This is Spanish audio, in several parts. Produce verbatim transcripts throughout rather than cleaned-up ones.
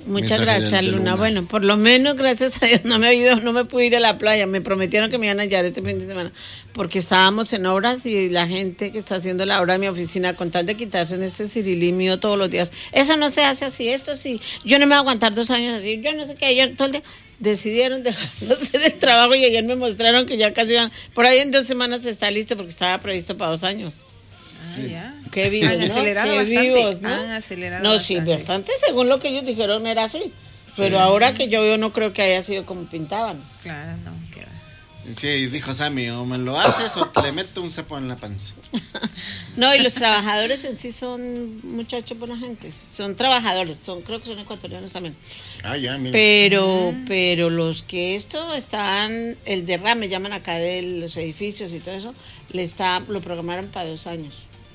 Muchas gracias, Luna. Luna. Bueno, por lo menos, gracias a Dios, no me he ido, no me pude ir a la playa. Me prometieron que me iban a hallar este fin de semana, porque estábamos en obras y la gente que está haciendo la obra de mi oficina, con tal de quitarse en este cirilí mío todos los días, eso no se hace así, esto sí, yo no me voy a aguantar dos años así, yo no sé qué, yo todo el día, decidieron dejarse del trabajo y ayer me mostraron que ya casi van, por ahí en dos semanas está listo, porque estaba previsto para dos años. Sí. Ah, ya. Qué vivos, Han ¿no? acelerado Qué bastante. Vivos, ¿no? Han acelerado no, bastante. sí, bastante, según lo que ellos dijeron era así. Pero sí. Ahora que yo veo no creo que haya sido como pintaban. Claro, no, qué va. Sí, dijo Sammy, o me lo haces o te le meto un sapo en la panza. No, y los trabajadores en sí son muchachos buena gente, son trabajadores, son creo que son ecuatorianos también. Ah, ya, mira. Pero, ah. pero los que esto están, el derrame llaman acá de los edificios y todo eso, le está, lo programaron para dos años.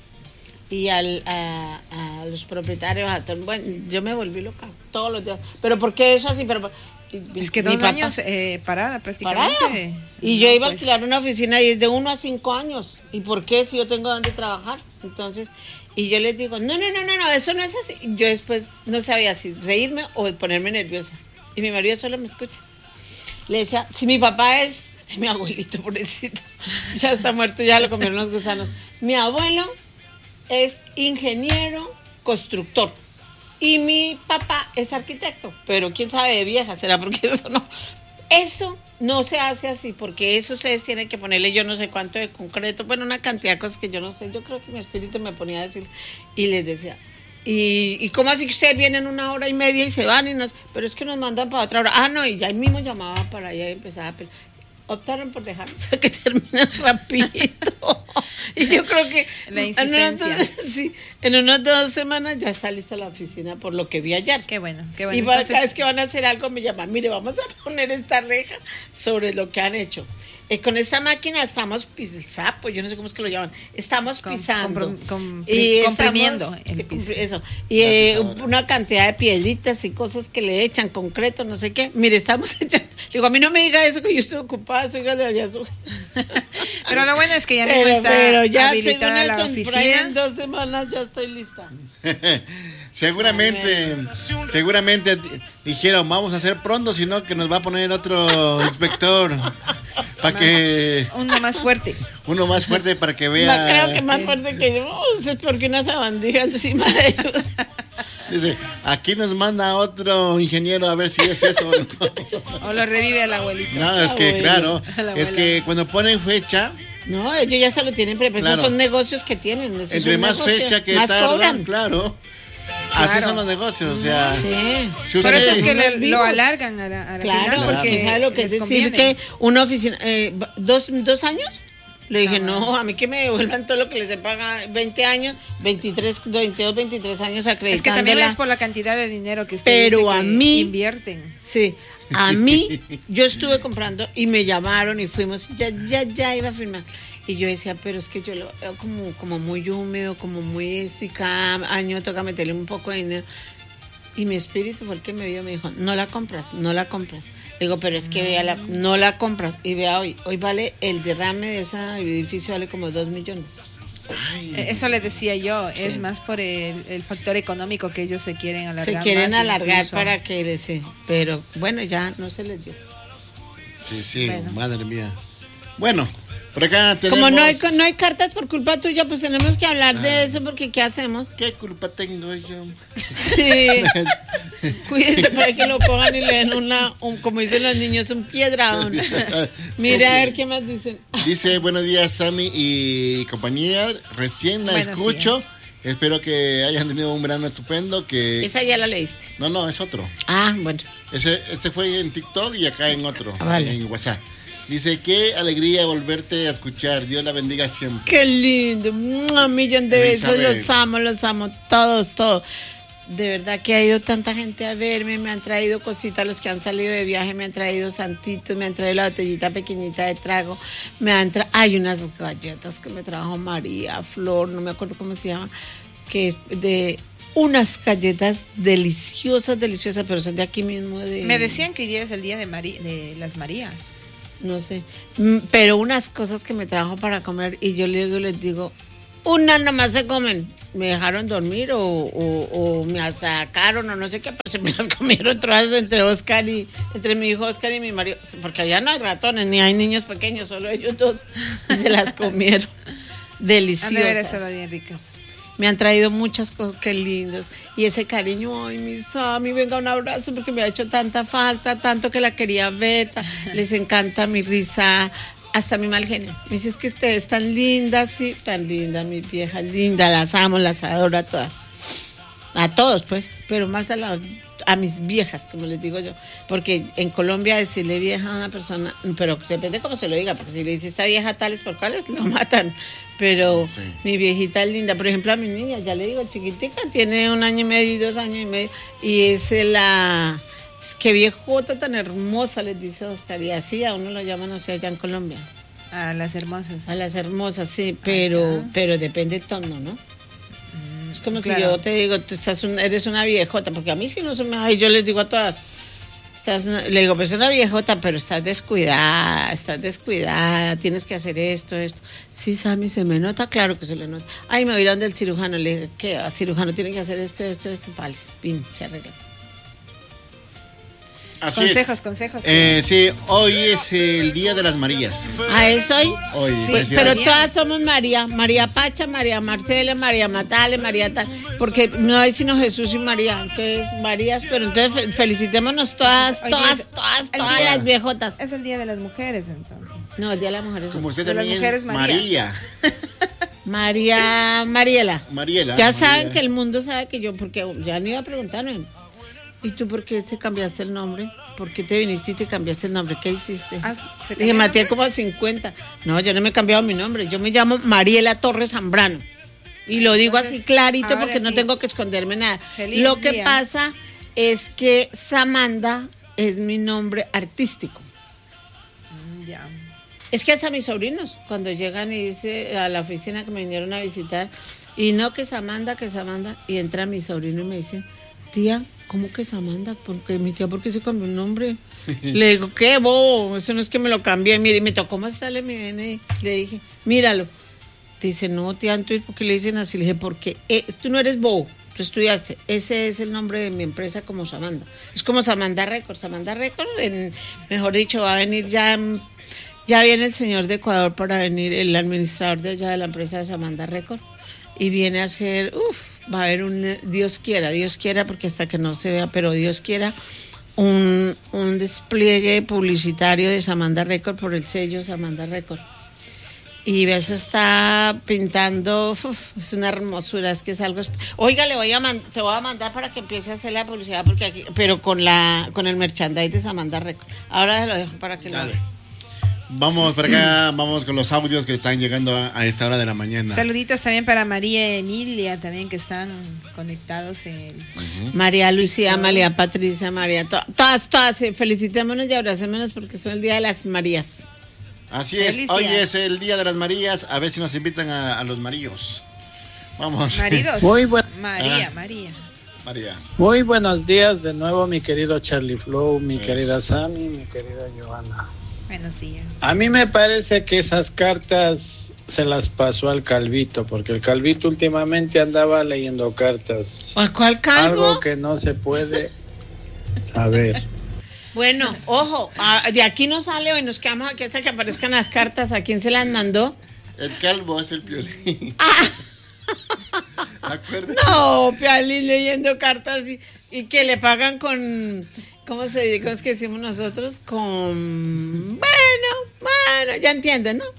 Y al, a, a los propietarios, a todo, bueno, yo me volví loca todos los días. ¿Pero por qué eso así? Pero, es que dos papá, años eh, parada prácticamente. Parada. Y no, yo iba pues. a alquilar una oficina y es de uno a cinco años. ¿Y por qué? Si yo tengo donde trabajar. Entonces, y yo les digo, no, no, no, no, no, eso no es así. Y yo después no sabía si reírme o ponerme nerviosa. Y mi marido solo me escucha. Le decía, si mi papá es, mi abuelito, pobrecito, ya está muerto, ya lo comieron los gusanos. Mi abuelo es ingeniero constructor y mi papá es arquitecto, pero quién sabe de vieja, será porque eso no, eso no se hace así, porque eso ustedes tienen que ponerle yo no sé cuánto de concreto, bueno, una cantidad de cosas que yo no sé, yo creo que mi espíritu me ponía a decir y les decía, y, y cómo así que ustedes vienen una hora y media y se van y nos, pero es que nos mandan para otra hora, ah no, y ya ahí mismo llamaba para allá y empezaba a pelear. Optaron por dejarnos a que terminen rapidito. Y yo creo que la insistencia. En unas, sí, en unas dos semanas ya está lista la oficina por lo que vi ayer. Qué bueno, qué bueno. Y Entonces, cada vez que van a hacer algo me llaman, mire, vamos a poner esta reja sobre lo que han hecho. Eh, con esta máquina estamos pisando, yo no sé cómo es que lo llaman, estamos con, pisando. Con, con, y comprimiendo estamos, el piso. Eso. Y eh, una cantidad de piedritas y cosas que le echan, concreto, no sé qué. Mire, estamos echando. Digo, a mí no me diga eso que yo estoy ocupada, soy de allá. Pero lo bueno es que ya mismo pero, está pero ya, habilitada la eso, oficina. En dos semanas ya estoy lista. Seguramente, seguramente dijeron, vamos a hacer pronto, sino que nos va a poner otro inspector para que uno más fuerte, uno más fuerte para que vea. No creo que más fuerte que yo, es porque una sabandija encima de ellos. Dice, aquí nos manda otro ingeniero a ver si es eso o no. O lo revive al abuelito. No, es que claro, es que cuando ponen fecha. No, ellos ya se lo tienen preparado, claro. Esos son negocios que tienen. Entre más negocios, fecha que más tardan, cobran. Claro. Así claro. Son los negocios, o sea. Sí. Si por eso es que le, lo alargan a la, a la claro, final, porque porque ¿sabe lo que es decir? Que una oficina, eh, dos, dos años. Le dije, no, no, a mí que me devuelvan todo lo que les se paga, veinte años, veintitrés, veintidós, veintitrés años acreditándola. Es que también es por la cantidad de dinero que ustedes Pero a mí, invierten. Sí, a mí, yo estuve comprando y me llamaron y fuimos, ya, ya, ya iba a firmar. Y yo decía, pero es que yo lo veo como, como muy húmedo, como muy este, cada año toca meterle un poco de dinero. Y mi espíritu fue el que me vio, me dijo, no la compras, no la compras. Digo, pero es que vea, la, no la compras. Y vea hoy, hoy vale, el derrame de ese edificio vale como dos millones. Ay. Eso les decía yo, sí. Es más por el, el factor económico que ellos se quieren alargar. Se quieren más alargar incluso. Para que les... Sí. Pero bueno, ya no se les dio. Sí, sí, bueno. Madre mía. Bueno, por acá tenemos... Como no hay, no hay cartas por culpa tuya, pues tenemos que hablar ah. de eso, porque ¿qué hacemos? ¿Qué culpa tengo yo? Sí. Cuídense para que lo cojan y le den una, un, como dicen los niños, un piedradón. Mira a ver qué más dicen. Dice, buenos días, Sammy y compañía. Recién la buenos escucho. Días. Espero que hayan tenido un verano estupendo. Que... Esa ya la leíste. No, no, es otro. Ah, bueno. Ese, ese fue en TikTok y acá en otro, ah, vale. en WhatsApp. Dice, qué alegría volverte a escuchar. Dios la bendiga siempre. Qué lindo. Un millón de besos. Los amo, los amo. Todos, todos. De verdad que ha ido tanta gente a verme. Me han traído cositas. Los que han salido de viaje me han traído santitos. Me han traído la botellita pequeñita de trago. Me han traído... Hay unas galletas que me trajo María Flor. No me acuerdo cómo se llama. Que es de... Unas galletas deliciosas, deliciosas. Pero son de aquí mismo. De... Me decían que hoy día es el día de, Mari... de las Marías. No sé, pero unas cosas que me trajo para comer y yo les digo, les digo, una nomás se comen me dejaron dormir o, o, o me atacaron o no sé qué, pero se me las comieron todas entre Oscar y, entre mi hijo Oscar y mi marido, porque allá no hay ratones, ni hay niños pequeños, solo ellos dos, y se las comieron. Deliciosas. Han de haber estado bien ricas. Me han traído muchas cosas, qué lindos. Y ese cariño, ay, mi Sammy, venga, un abrazo, porque me ha hecho tanta falta, tanto que la quería ver. Les encanta mi risa, hasta mi mal genio. Me dice, es que ustedes tan lindas, sí, tan lindas, mis viejas lindas, las amo, las adoro a todas. A todos, pues, pero más a, la, a mis viejas, como les digo yo. Porque en Colombia decirle vieja a una persona, pero depende cómo se lo diga, porque si le dice esta vieja tales por cuales, lo matan. Pero sí. Mi viejita es linda. Por ejemplo, a mi niña, ya le digo, chiquitica, tiene un año y medio y dos años y medio. Y es la... Qué viejota tan hermosa, les dice Oscar. Y así a uno lo llaman, o sea, allá en Colombia. A las hermosas. A las hermosas, sí, pero, ah, pero depende del tono, ¿no? Mm, es como claro. Si yo te digo, tú estás un, eres una viejota, porque a mí si no se me... Ay, yo les digo a todas... Estás, le digo, pues es una viejota, pero estás descuidada, estás descuidada, tienes que hacer esto, esto. Sí, Sammy, se me nota, claro que se le nota. Ay, me voy a ir donde el cirujano, le dije, ¿qué? El cirujano tiene que hacer esto, esto, esto, pales, pin, se arregla. Así consejos, es. consejos. Eh, sí, hoy es el Día de las Marías. ¿Ah, es hoy? Hoy, sí, pero María. Todas somos María. María Pacha, María Marcela, María Matale, María tal. Porque no hay sino Jesús y María. Entonces, Marías, pero entonces felicitémonos todas, Oye, todas, es, todas, todas día, las viejotas. Es el Día de las Mujeres, entonces. No, el Día de las Mujeres. Como usted de también, las mujeres, María. María, Mariela. Mariela. Ya María. Saben que el mundo sabe que yo, porque ya no iba a preguntarme. ¿Y tú por qué te cambiaste el nombre? ¿Por qué te viniste y te cambiaste el nombre? ¿Qué hiciste? Ah, dije, maté como cincuenta. No, yo no me he cambiado mi nombre. Yo me llamo Mariela Torres Zambrano. Y lo digo Entonces, así clarito porque sí. No tengo que esconderme nada. Feliz lo que día. Pasa es que Samanda es mi nombre artístico. Mm, ya. Es que hasta mis sobrinos, cuando llegan y dice a la oficina que me vinieron a visitar, y no que Samanda, que Samanda, y entra mi sobrino y me dice, tía, ¿cómo que Samanda? Porque mi tía, ¿por qué se cambió el nombre? Le digo, ¿qué bobo? Eso no es que me lo cambié. Mire, me tocó mostrarle mi D N I. Le dije, míralo. Dice, no, tía, entonces, ¿por qué le dicen así? Le dije, porque eh, tú no eres bobo, tú estudiaste. Ese es el nombre de mi empresa como Samanda. Es como Samanda Records. Samanda Records, en, mejor dicho, va a venir ya... Ya viene el señor de Ecuador para venir, el administrador de allá de la empresa de Samanda Records. Y viene a hacer, uff, va a haber un, Dios quiera, Dios quiera, porque hasta que no se vea, pero Dios quiera, un, un despliegue publicitario de Samanda Record por el sello Samanda Record. Y eso está pintando, uf, es una hermosura, es que es algo... Oiga, le voy a man, te voy a mandar para que empiece a hacer la publicidad, porque aquí, pero con la con el merchandise de Samanda Record. Ahora se lo dejo para que Dale. Lo vea. Vamos para acá, vamos con los audios que están llegando a, a esta hora de la mañana. Saluditos también para María Emilia, también que están conectados en... Uh-huh. María Lucía, María Patricia, María, to- todas, todas, felicitémonos y abracémonos porque son el Día de las Marías. Así es, Felicia. Hoy es el Día de las Marías, a ver si nos invitan a, a los marillos. Vamos. Maridos. Muy buen... María, ah. María. María. Muy buenos días de nuevo, mi querido Charlie Flow, mi es. querida Sammy, mi querida Johanna. Buenos días. A mí me parece que esas cartas se las pasó al Calvito, porque el Calvito últimamente andaba leyendo cartas. ¿A cuál calvo? Algo que no se puede saber. Bueno, ojo, de aquí no sale hoy, nos quedamos aquí hasta que aparezcan las cartas. ¿A quién se las mandó? El calvo es el Piolín. Ah. Acuérdate. No, Piolín leyendo cartas y, y que le pagan con... ¿Cómo se dice? ¿Cómo es que decimos nosotros? Con... Bueno, bueno, ya entienden, ¿no?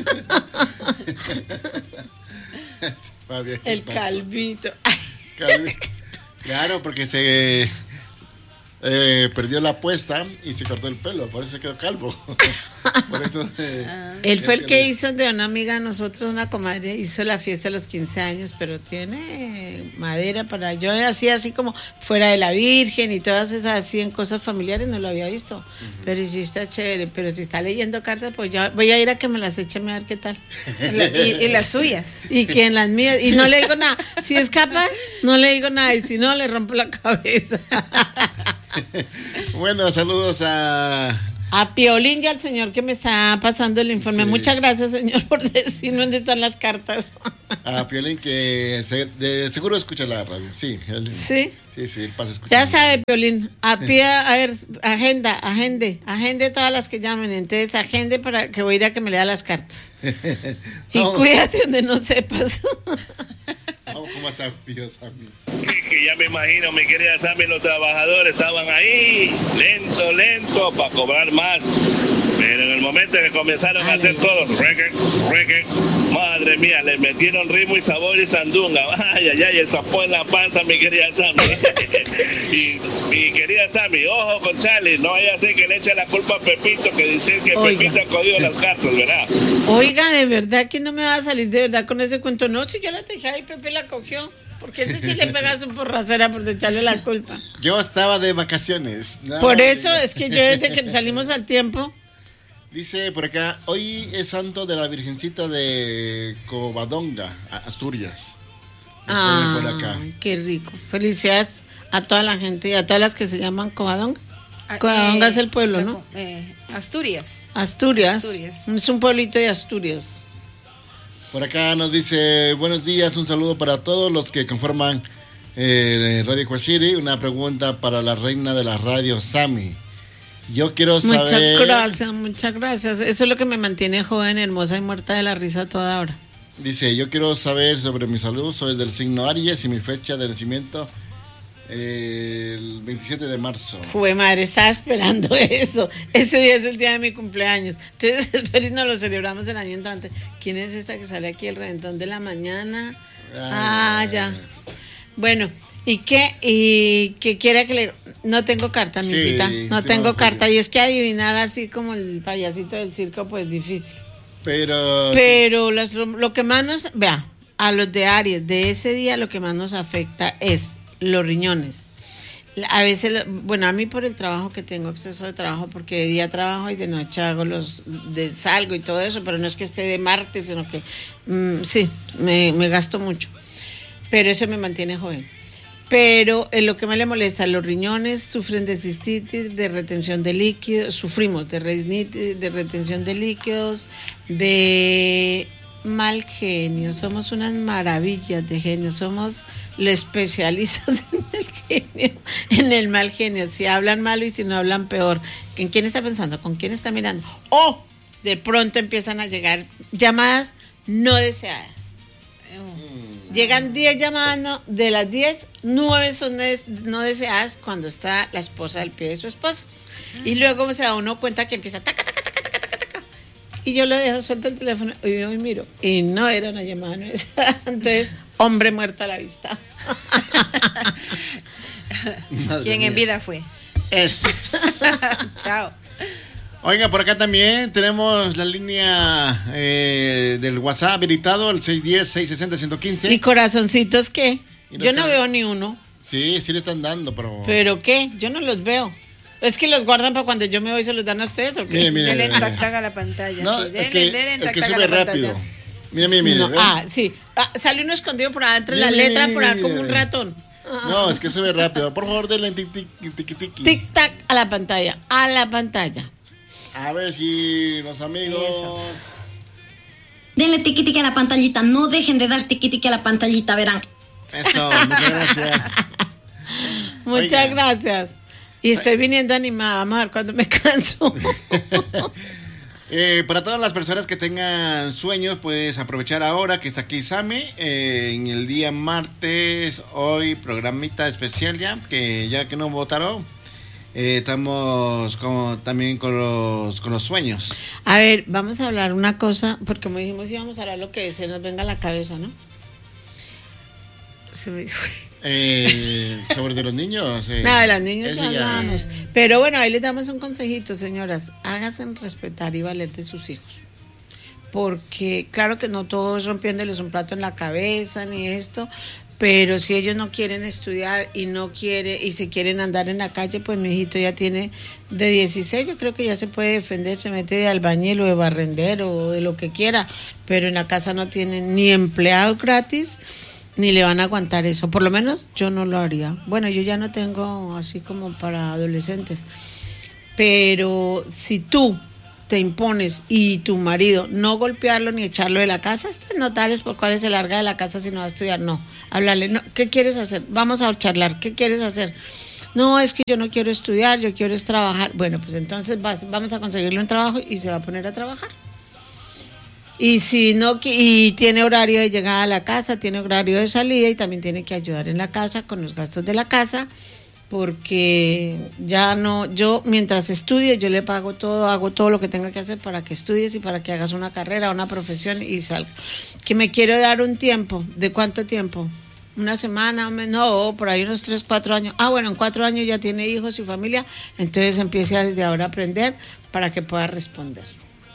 El calvito. Calvito. Claro, porque se eh, perdió la apuesta y se cortó el pelo, por eso se quedó calvo. Por eso, eh, ah. Él fue el que hizo de una amiga de nosotros, una comadre, hizo la fiesta de los quince años, pero tiene madera para... Yo hacía así como fuera de la Virgen y todas esas así en cosas familiares, no lo había visto. Uh-huh. Pero sí está chévere, pero si está leyendo cartas, pues ya voy a ir a que me las echen a ver qué tal. y, y las suyas. Y que en las mías, y no le digo nada. Si es capaz, no le digo nada, y si no, le rompo la cabeza. Bueno, saludos a... A Piolín y al señor que me está pasando el informe. Sí. Muchas gracias, señor, por decirme dónde están las cartas. a Piolín que se- de seguro escucha la radio. Sí, él, Sí. sí, sí, él pasa escuchando. Ya sabe, Piolín, a pie, a ver, agenda, agende, agende todas las que llamen, entonces agende para que voy a ir a que me lea las cartas. Y No. cuídate donde no sepas. Vamos con más audios, Sammy. Que ya me imagino, mi querida Sammy, los trabajadores estaban ahí, lento, lento, para cobrar más. Pero en el momento que comenzaron a hacer todo, reggae, reggae, madre mía, le metieron ritmo y sabor y sandunga. Ay, ay, ay, el zapón en la panza, mi querida Sammy. Y mi querida Sammy, ojo con Charlie, no vaya a ser que le eche la culpa a Pepito, que dice que Oiga. Pepito ha cogido las cartas, ¿verdad? Oiga, de verdad que no me va a salir de verdad con ese cuento. No, si yo la dejé ahí, Pepe la cogió. Porque ese sí le pega su porracera por echarle la culpa. Yo estaba de vacaciones. No, Por eso diga. es que yo desde que salimos al tiempo. Dice por acá, hoy es santo de la Virgencita de Covadonga, a- Asturias. Nos Ah, ponen por acá. qué rico. Felicidades a toda la gente y a todas las que se llaman Covadonga. Ah, Covadonga eh, es el pueblo, la ¿no? co- eh, Asturias. Asturias. Asturias. Es un pueblito de Asturias. Por acá nos dice, buenos días, un saludo para todos los que conforman eh, Radio Kwashiri. Una pregunta para la reina de la radio, Sammy. Yo quiero saber... Muchas gracias, muchas gracias. Eso es lo que me mantiene joven, hermosa y muerta de la risa toda hora. Dice, yo quiero saber sobre mi salud, soy del signo Aries y mi fecha de nacimiento eh, el veintisiete de marzo. Jue madre, estaba esperando eso. Ese día es el día de mi cumpleaños. Entonces, espero y nos lo celebramos el año entrante. ¿Quién es esta que sale aquí, el reventón de la mañana? Ah, Ay. ya. Bueno, ¿y qué? ¿Y qué quiera que le.? No tengo carta, mi Sí, hijita. No sí, tengo vamos a carta. ver. Y es que adivinar así como el payasito del circo, pues difícil. Pero... Pero las- lo, lo que más nos. Vea, a los de Aries, de ese día lo que más nos afecta es los riñones. A veces, lo- bueno, a mí por el trabajo que tengo, exceso de trabajo, porque de día trabajo y de noche hago los, de, salgo y todo eso, pero no es que esté de mártir, sino que mm, sí, me, me gasto mucho. Pero eso me mantiene joven. Pero eh, lo que más le molesta, los riñones sufren de cistitis, de retención de líquidos, sufrimos de, rinitis, de retención de líquidos, de mal genio, somos unas maravillas de genio, somos los especialistas en el genio, en el mal genio, si hablan malo y si no hablan peor. ¿En quién está pensando? ¿Con quién está mirando? O de pronto empiezan a llegar llamadas no deseadas. Llegan diez llamadas, no, de las diez, nueve son des- no deseadas cuando está la esposa al pie de su esposo. Y luego se da uno cuenta que empieza taca, taca, taca, taca, taca, taca. Y yo lo dejo, suelto el teléfono y yo miro. Y no era una llamada no deseada. Entonces, hombre muerto a la vista. Madre ¿Quién mía. en vida fue? Es. Chao. Oiga, por acá también tenemos la línea eh, del WhatsApp habilitado, el seis uno cero, seis seis cero, uno uno cinco. ¿Y corazoncitos qué? Y los Yo no que- veo ni uno. Sí, sí le están dando, pero... ¿Pero qué? Yo no los veo. ¿Es que los guardan para cuando yo me voy y se los dan a ustedes o qué? Mire, mire, Denle mire, tac mire. tac a la pantalla. No, sí. es Denle, que, denle es tac que tac a sube la rápido. pantalla. Mire, mire, mire. No, ¿ven? ah, sí. Ah, sale uno escondido por adentro de la Mire, letra, mire, por ahí mire, como un mire. ratón. No, es que sube rápido. Por favor, denle tic, tic, tic, tic, tic. Tic tac a la pantalla, a la pantalla. A ver si los amigos... Eso. Denle tiqui tiqui a la pantallita, no dejen de dar tiqui tiqui a la pantallita, verán. Eso, muchas gracias. Muchas Oiga. gracias. Y estoy viniendo animada, vamos a ver cuando me canso. Eh, para todas las personas que tengan sueños, puedes aprovechar ahora que está aquí Sammy. Eh, en el día martes, hoy programita especial ya, que ya que no votaron, eh, estamos con, también con los, con los sueños. A ver, vamos a hablar una cosa, porque como dijimos íbamos a hablar lo que se nos venga a la cabeza, ¿no? Se me fue. Eh, sobre de los niños. Eh, No, de las niñas eso ya hablamos. Pero bueno, ahí les damos un consejito, señoras. Háganse respetar y valer de sus hijos. Porque claro que no todo es rompiéndoles un plato en la cabeza ni esto, pero si ellos no quieren estudiar y no quiere y se quieren andar en la calle, pues mi hijito ya tiene de dieciséis, yo creo que ya se puede defender, se mete de albañil o de barrendero o de lo que quiera, pero en la casa no tienen ni empleado gratis ni le van a aguantar eso, por lo menos yo no lo haría. Bueno, yo ya no tengo así como para adolescentes, pero si tú te impones y tu marido no golpearlo ni echarlo de la casa, no tales por cuál se larga de la casa si no va a estudiar, no, hablarle, no, ¿qué quieres hacer? Vamos a charlar, ¿qué quieres hacer? No, es que yo no quiero estudiar, yo quiero es trabajar. Bueno, pues entonces vas, vamos a conseguirle un trabajo y se va a poner a trabajar. Y si no, y tiene horario de llegada a la casa, tiene horario de salida y también tiene que ayudar en la casa con los gastos de la casa, porque ya no, yo mientras estudie, yo le pago todo, hago todo lo que tenga que hacer para que estudies y para que hagas una carrera, una profesión y salga. Que me quiero dar un tiempo, ¿de cuánto tiempo? Una semana, un mes, no, por ahí unos tres, cuatro años. Ah, bueno, en cuatro años ya tiene hijos y familia, entonces empiece desde ahora a aprender para que pueda responder.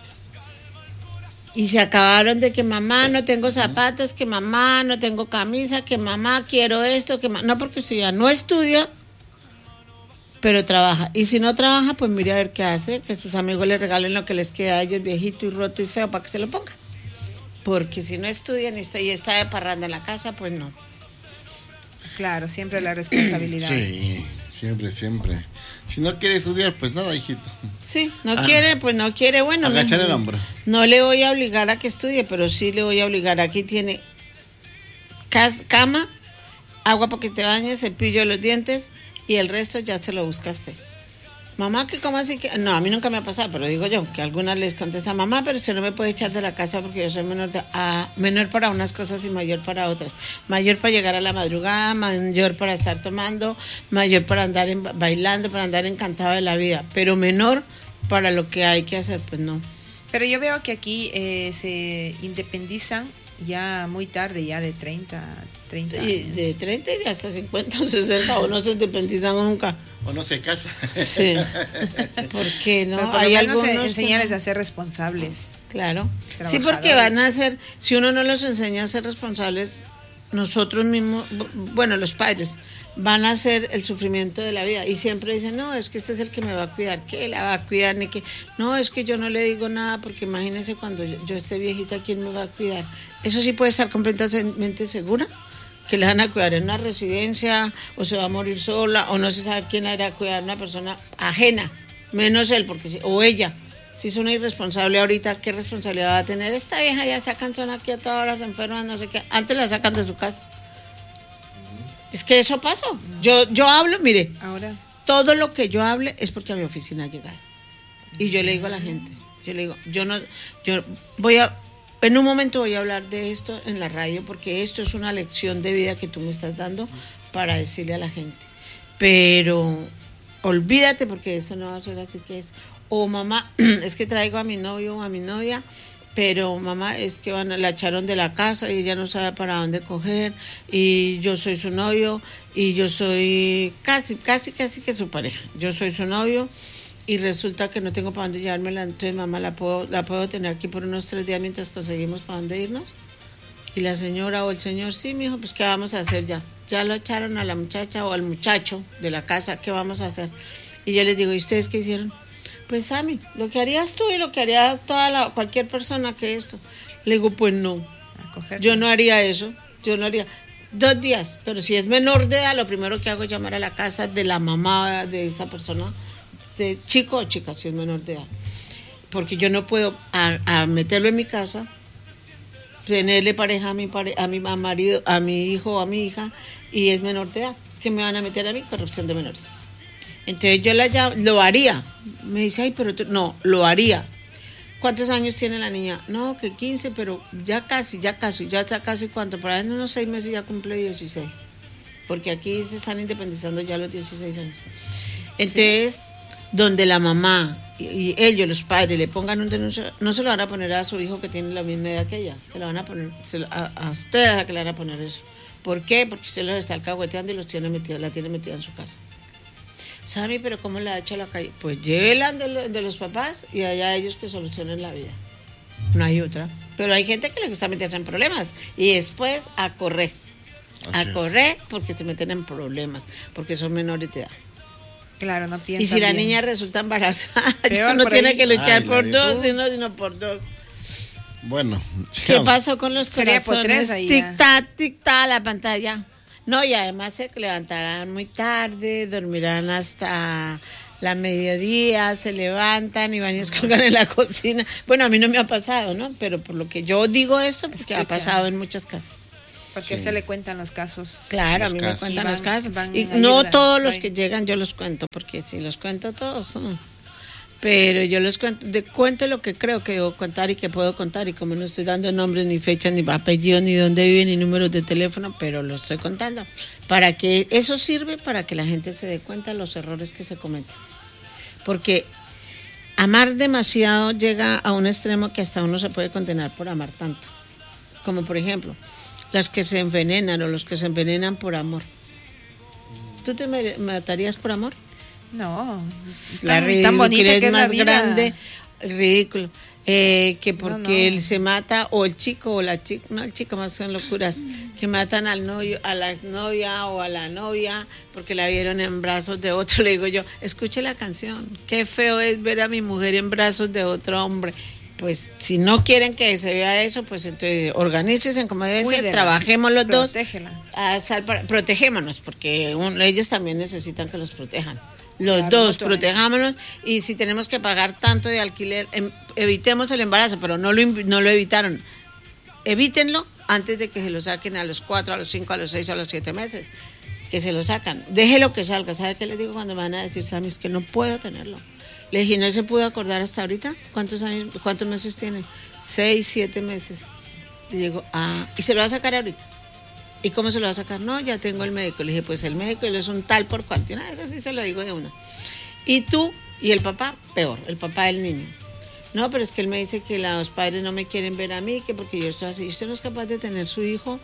Y se acabaron de que mamá no tengo zapatos, que mamá no tengo camisa, que mamá quiero esto, que ma... no, porque usted ya no estudia, pero trabaja. Y si no trabaja, pues mire a ver qué hace, que sus amigos le regalen lo que les queda a ellos viejito y roto y feo para que se lo ponga. Porque si no estudian y está, y está de parranda en la casa, pues no. Claro, siempre la responsabilidad. Sí, siempre, siempre. Si no quiere estudiar, pues nada, hijito. Sí, no Ah, quiere, pues no quiere, bueno. agachar no, el hombro. No le voy a obligar a que estudie, pero sí le voy a obligar. Aquí tiene cas- cama, agua para que te bañes, cepillo de los dientes y el resto ya se lo buscaste. Mamá, ¿qué cómo así que? No, a mí nunca me ha pasado, pero digo yo, que algunas les contesta, mamá, pero usted no me puede echar de la casa porque yo soy menor de, ah, menor para unas cosas y mayor para otras. Mayor para llegar a la madrugada, mayor para estar tomando, mayor para andar en, bailando, para andar encantado de la vida, pero menor para lo que hay que hacer, pues no. Pero yo veo que aquí eh, se independizan ya muy tarde, ya de treinta, treinta Y años. de treinta y de hasta cincuenta o sesenta, o no se independizan nunca. O no se casa. Sí. ¿Por qué no? Pero por Hay lo menos algunos que enseñarles no. a ser responsables. Claro. Sí, porque van a ser, si uno no los enseña a ser responsables, nosotros mismos, bueno, los padres, van a ser el sufrimiento de la vida. Y siempre dicen, no, es que este es el que me va a cuidar, que la va a cuidar, ni que, no, es que yo no le digo nada, porque imagínense cuando yo, yo esté viejita, ¿quién me va a cuidar? Eso sí puede estar completamente segura, que le van a cuidar en una residencia, o se va a morir sola, o no se sabe quién la irá a cuidar, una persona ajena, menos él, porque si- o ella. Si es una irresponsable ahorita, ¿qué responsabilidad va a tener? Esta vieja ya está cansona aquí a todas horas, enferma, no sé qué. Antes la sacan de su casa. Es que eso pasó. Yo, yo hablo, mire, Ahora, todo lo que yo hable es porque a mi oficina llega. Y yo le digo a la gente, yo le digo, yo no, yo voy a, en un momento voy a hablar de esto en la radio, porque esto es una lección de vida que tú me estás dando para decirle a la gente. Pero olvídate, porque eso no va a ser así que es. O mamá, es que traigo a mi novio o a mi novia, pero mamá, es que van a, la echaron de la casa y ella no sabe para dónde coger, y yo soy su novio, y yo soy casi, casi, casi que su pareja. Yo soy su novio, y resulta que no tengo para dónde llevármela, entonces mamá, ¿la puedo, la puedo tener aquí por unos tres días mientras conseguimos para dónde irnos? Y la señora o el señor, sí, mijo, pues ¿qué vamos a hacer ya? Ya lo echaron a la muchacha o al muchacho de la casa, ¿qué vamos a hacer? Y yo les digo, ¿y ustedes qué hicieron? Pues Sammy, lo que harías tú y lo que haría toda la, cualquier persona que esto. Le digo, pues no, yo no haría eso, yo no haría. Dos días, pero si es menor de edad, lo primero que hago es llamar a la casa de la mamá de esa persona, de chico o chica, si es menor de edad. Porque yo no puedo a, a meterlo en mi casa, tenerle pareja a mi, pare, a mi marido, a mi hijo o a mi hija, y es menor de edad. ¿Qué me van a meter a mí? Corrupción de menores. Entonces yo la llamo, lo haría. Me dice, ay, pero tú, no, lo haría. ¿Cuántos años tiene la niña? No, que quince, pero ya casi, ya casi, ya está casi cuánto. Para en unos seis meses ya cumple dieciséis. Porque aquí se están independizando ya a los dieciséis años. Entonces, sí, donde la mamá y, y ellos, los padres, le pongan un denuncio, no se lo van a poner a su hijo que tiene la misma edad que ella. Se lo van a poner, se lo, a, a ustedes a que le van a poner eso. ¿Por qué? Porque usted los está alcahueteando y los tiene metida, la tiene metida en su casa. Sammy, pero ¿cómo la ha hecho a la calle? Pues llévenla de, de los papás y allá ellos que solucionen la vida. No hay otra. Pero hay gente que le gusta meterse en problemas y después a correr. Así a correr es. Porque se meten en problemas, porque son menores de edad. Claro, no piensan. Y si la bien. niña resulta embarazada, ya no tiene ahí que luchar Ay, por dos, sino, sino por dos. Bueno. ¿Qué chao. Pasó con los Sería corazones? Tic-tac, tic-tac, la pantalla. No, y además se levantarán muy tarde, dormirán hasta la mediodía se levantan y van y escuchan en la cocina. Bueno, a mí no me ha pasado, ¿no? Pero por lo que yo digo esto, porque ha pasado en muchas casas. Porque Sí. se le cuentan los casos. Claro, Los a mí casos. me cuentan Y van- los casos. van Y en no ayuda, todos los right. que llegan yo los cuento, porque si los cuento todos, no. Pero yo les cuento, de, cuento lo que creo que debo contar y que puedo contar. Y como no estoy dando nombres, ni fechas, ni apellidos, ni dónde viven, ni números de teléfono, pero lo estoy contando. Para que eso sirve para que la gente se dé cuenta de los errores que se cometen. Porque amar demasiado llega a un extremo que hasta uno se puede condenar por amar tanto. Como por ejemplo, las que se envenenan o los que se envenenan por amor. ¿Tú te me- matarías por amor? No, La tan, tan bonita ridiculez que es la más vida. grande, el ridículo. Eh, que porque No, no. él se mata, o el chico o la chica, no, el chico más son locuras, que matan al novio, a la novia o a la novia porque la vieron en brazos de otro. Le digo yo, escuche la canción, qué feo es ver a mi mujer en brazos de otro hombre. Pues si no quieren que se vea eso, pues entonces organícense como debe ser, Cuídela, trabajemos los dos, protégela. a sal para- protégémonos, porque un- ellos también necesitan que los protejan. Los Claro, dos, mutuamente. protejámonos, y si tenemos que pagar tanto de alquiler, em- evitemos el embarazo, pero no lo, inv- no lo evitaron. Evítenlo antes de que se lo saquen a los cuatro, a los cinco, a los seis, a los siete meses, que se lo sacan. Déjelo que salga. ¿Sabe qué les digo cuando me van a decir, Sammy, es que no puedo tenerlo? Le dije, ¿no se pudo acordar hasta ahorita? ¿Cuántos años, cuántos meses tiene? Seis, siete meses. Y digo, ah, ¿y se lo va a sacar ahorita? ¿Y cómo se lo va a sacar? No, ya tengo el médico. Le dije, pues el médico él es un tal por cuanto. Y nada, eso sí se lo digo de una. Y tú y el papá, peor, el papá del niño. No, pero es que él me dice que los padres no me quieren ver a mí, que porque yo estoy así. Usted no es capaz de tener su hijo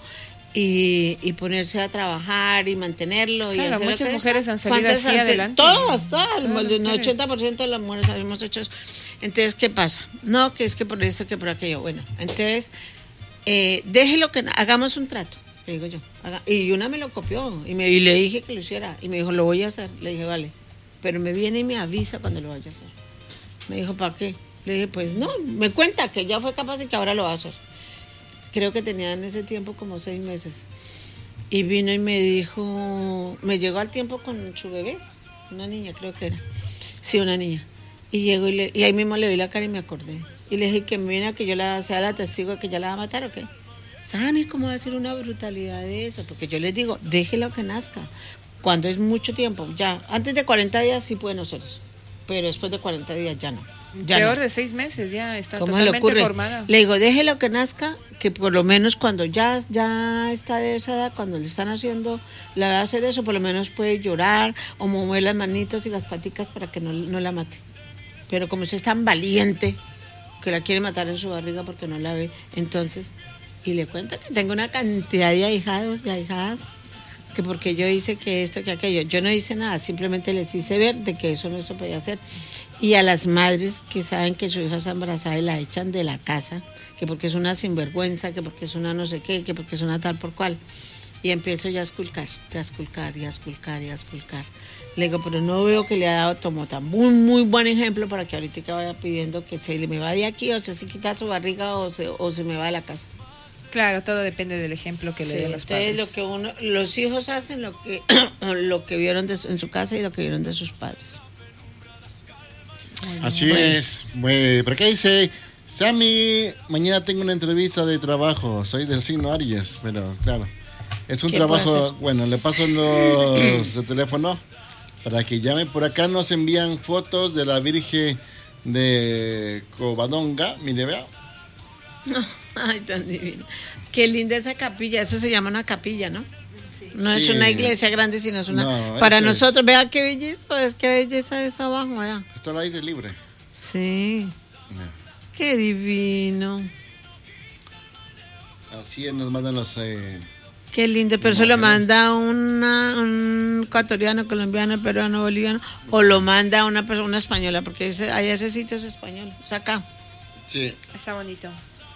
y, y ponerse a trabajar y mantenerlo. y Claro, hacer lo muchas que mujeres está. han salido ¿Cuántas así han- adelante? Todas, todas, Todas el las mujeres. ochenta por ciento de las mujeres hemos hecho eso. Entonces, ¿qué pasa? No, que es que por esto, que por aquello. Bueno, entonces, eh, déjelo que hagamos un trato, le digo yo. Haga- y una me lo copió y, me, y le dije que lo hiciera. Y me dijo, lo voy a hacer. Le dije, vale. Pero me viene y me avisa cuando lo vaya a hacer. Me dijo, ¿para qué? Le dije, pues no, me cuenta que ya fue capaz y que ahora lo va a hacer. Creo que tenía en ese tiempo como seis meses. Y vino y me dijo, me llegó al tiempo con su bebé, una niña creo que era. Sí, una niña. Y llegó y, le, y ahí mismo le vi la cara y me acordé. Y le dije que me viene a que yo la, sea la testigo de que ya la va a matar o qué. ¿Saben cómo va a ser una brutalidad de eso? Porque yo les digo, déjelo que nazca. Cuando es mucho tiempo, ya, antes de cuarenta días sí pueden hacer eso. Pero después de cuarenta días ya no. Ya Peor no. de seis meses ya está ¿Cómo le totalmente ocurre? formada. Le digo, déjelo que nazca, que por lo menos cuando ya, ya está de esa edad, cuando le están haciendo, le va a hacer eso, por lo menos puede llorar o mover las manitos y las paticas para que no, no la mate. Pero como usted es tan valiente, que la quiere matar en su barriga porque no la ve, entonces, y le cuento que tengo una cantidad de ahijados y ahijadas, que porque yo hice que esto, que aquello, yo no hice nada, simplemente les hice ver de que eso no se podía hacer. Y a las madres que saben que su hija está embarazada y la echan de la casa, que porque es una sinvergüenza, que porque es una no sé qué, que porque es una tal por cual. Y empiezo ya a esculcar, ya a esculcar, y a esculcar, y a esculcar. Le digo, pero no veo que le ha dado tomota. Muy, muy buen ejemplo para que ahorita vaya pidiendo que se le me va de aquí, o se, se quita su barriga, o se, o se me va de la casa. Claro, todo depende del ejemplo que le Sí, den los entonces padres. lo que uno, los hijos hacen lo que, lo que vieron de su- en su casa y lo que vieron de sus padres. Así es. Bueno, por acá dice, Sammy, mañana tengo una entrevista de trabajo. Soy del signo Aries, pero claro. Es un ¿Qué puedo trabajo, hacer? bueno, le paso los de teléfono para que llame. Por acá nos envían fotos de la Virgen de Covadonga. Mire, vea. Ay, tan divino. Qué linda esa capilla. Eso se llama una capilla, ¿no? No es Sí. una iglesia grande, sino es una... No, para esto es- nosotros, vea qué belleza, es qué belleza eso abajo, vea. Está al aire libre. Sí, Mira. qué divino. Así nos mandan los... Eh, Qué lindo, pero eso lo manda una, un ecuatoriano, colombiano, peruano, boliviano, o lo manda una persona, una española, porque ese, allá ese sitio es español, es acá. sí. Está bonito.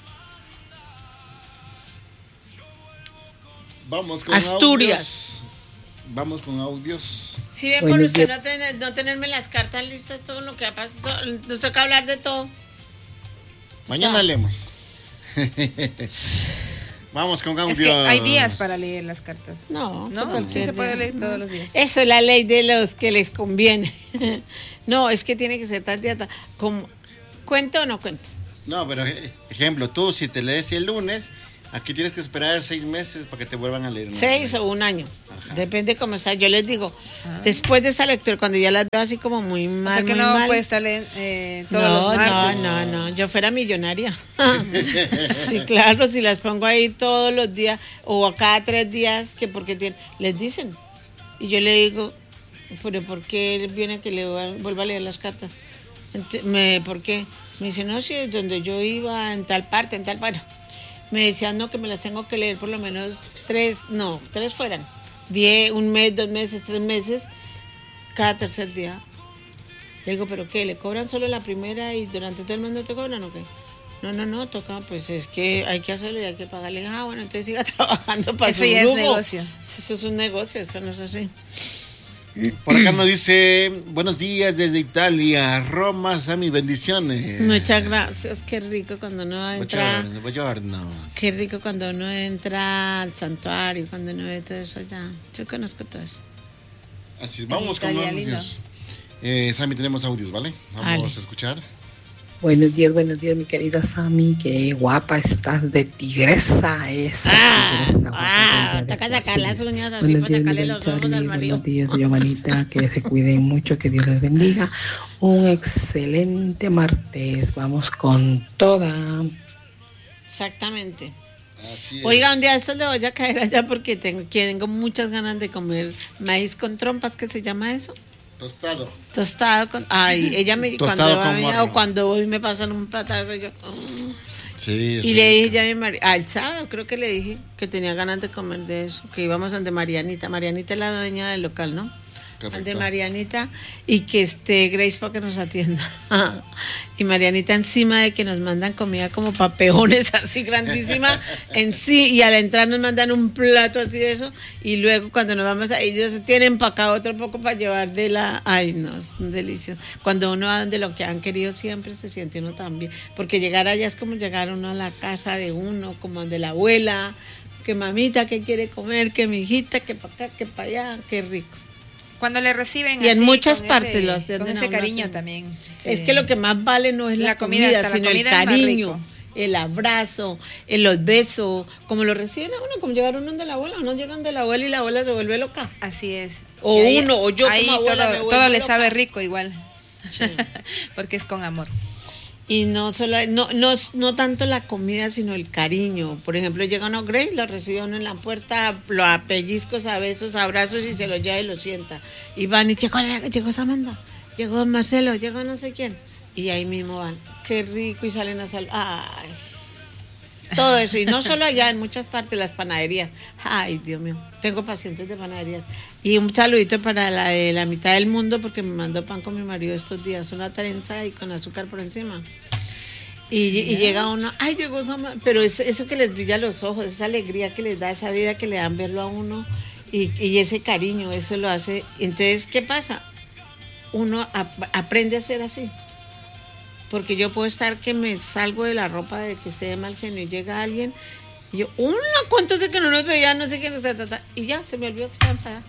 Vamos con Asturias. audios. Vamos con audios. Si ve Buenos por usted días. no, tener, no tenerme las cartas listas, todo lo que ha pasado, nos toca hablar de todo. Mañana Está. leemos. Vamos con audios. Es que hay días para leer las cartas. No, no, sí se puede leer todos los días. Eso es la ley de los que les conviene. No, es que tiene que ser tan dieta. Como, ¿cuento o no cuento? No, pero ejemplo, tú si te lees el lunes, aquí tienes que esperar seis meses para que te vuelvan a leer. Seis o un año. Ajá. Depende cómo está. Yo les digo, ah. después de esta lectura, cuando ya las veo así como muy mal, o sea que muy no mal, puede estar eh, todos no, los martes. No, no, no. Yo fuera millonaria. Sí, claro, si las pongo ahí todos los días o cada tres días, que porque tienen, les dicen. Y yo le digo, pero ¿por qué él viene que le vuelva a leer las cartas? Entonces, me, ¿por qué? Me dice, no, si es donde yo iba, en tal parte, en tal parte. Me decían, no, que me las tengo que leer por lo menos tres, no, tres fueran. Diez, un mes, dos meses, tres meses, cada tercer día. Le digo, ¿pero qué? ¿Le cobran solo la primera y durante todo el mundo te cobran o qué? No, no, no, toca, pues es que hay que hacerlo y hay que pagarle. Ah, bueno, entonces siga trabajando para eso su ya grupo. Es negocio. Eso es un negocio, eso no es así. Por acá nos dice, buenos días desde Italia, Roma, Sammy, bendiciones. Muchas gracias, qué rico cuando uno entra. Buongiorno, buongiorno. Qué rico cuando uno entra al santuario, cuando uno ve todo eso allá. Yo conozco todo eso. Así, vamos con audios. Eh, Sammy, tenemos audios, ¿vale? Vamos vale. a escuchar. Buenos días, buenos días, mi querida Sammy, qué guapa estás de tigresa esa. Ah, tigresa, ah, toca sacar las uñas así para sacarle los ojos al marido. Buenos días, Giovanita, que se cuiden mucho, que Dios les bendiga. Un excelente martes, vamos con toda. Exactamente. Así es. Oiga, un día esto le voy a caer allá porque tengo, tengo muchas ganas de comer maíz con trompas, ¿qué se llama eso? Tostado. Tostado con. Ay, ella me. Tostado cuando con va, o cuando voy me pasan un platazo y yo. Oh. Sí, y sí. le dije ya a mi marido. Al sábado creo que le dije que tenía ganas de comer de eso. Que íbamos donde Marianita. Marianita es la dueña del local, ¿no? Correcto. De Marianita. Y que esté Grace para que nos atienda. Y Marianita encima de que nos mandan comida como papeones así grandísima. En sí. Y al entrar nos mandan un plato así de eso. Y luego cuando nos vamos a ellos tienen para acá otro poco para llevar de la. Ay, no, es delicioso. Cuando uno va donde lo que han querido siempre se siente uno también. Porque llegar allá es como llegar uno a la casa de uno, como donde la abuela. Que mamita, que quiere comer, que mi hijita, que para acá, que para allá. Qué rico. Cuando le reciben y así, en muchas con partes ese, los con ese cariño así. También sí. Es que lo que más vale no es la, la comida, comida sino el cariño, el abrazo, el, los besos, como lo reciben a uno, como llegar uno de la abuela, uno llegan de la abuela y la abuela se vuelve loca. Así es. O ahí, uno, o yo ahí como abuela todo, me vuelvo todo le loca. sabe rico igual, sí. Porque es con amor. Y no solo, no, no, no tanto la comida, sino el cariño. Por ejemplo, llega uno Grace, lo recibe uno en la puerta, lo a pellizcos, a besos, a abrazos y se lo lleva y lo sienta. Y van y llegó, llegó Samantha, llegó Marcelo, llegó no sé quién. Y ahí mismo van, qué rico, y salen a saludar. Ay, todo eso. Y no solo allá, en muchas partes, las panaderías. Ay, Dios mío, tengo pacientes de panaderías. Y un saludito para la de la mitad del mundo, porque me mandó pan con mi marido estos días, una trenza y con azúcar por encima. Y, y llega uno, ay, llegó Sama, pero es, eso que les brilla los ojos, esa alegría que les da, esa vida que le dan verlo a uno y, y ese cariño, eso lo hace. Entonces, ¿qué pasa? Uno ap- aprende a ser así. Porque yo puedo estar que me salgo de la ropa de que esté de mal genio y llega alguien y yo, una, ¿cuánto sé que no nos veía? No sé qué, no sé, ta, ta, y ya, se me olvidó que estaba enfadada.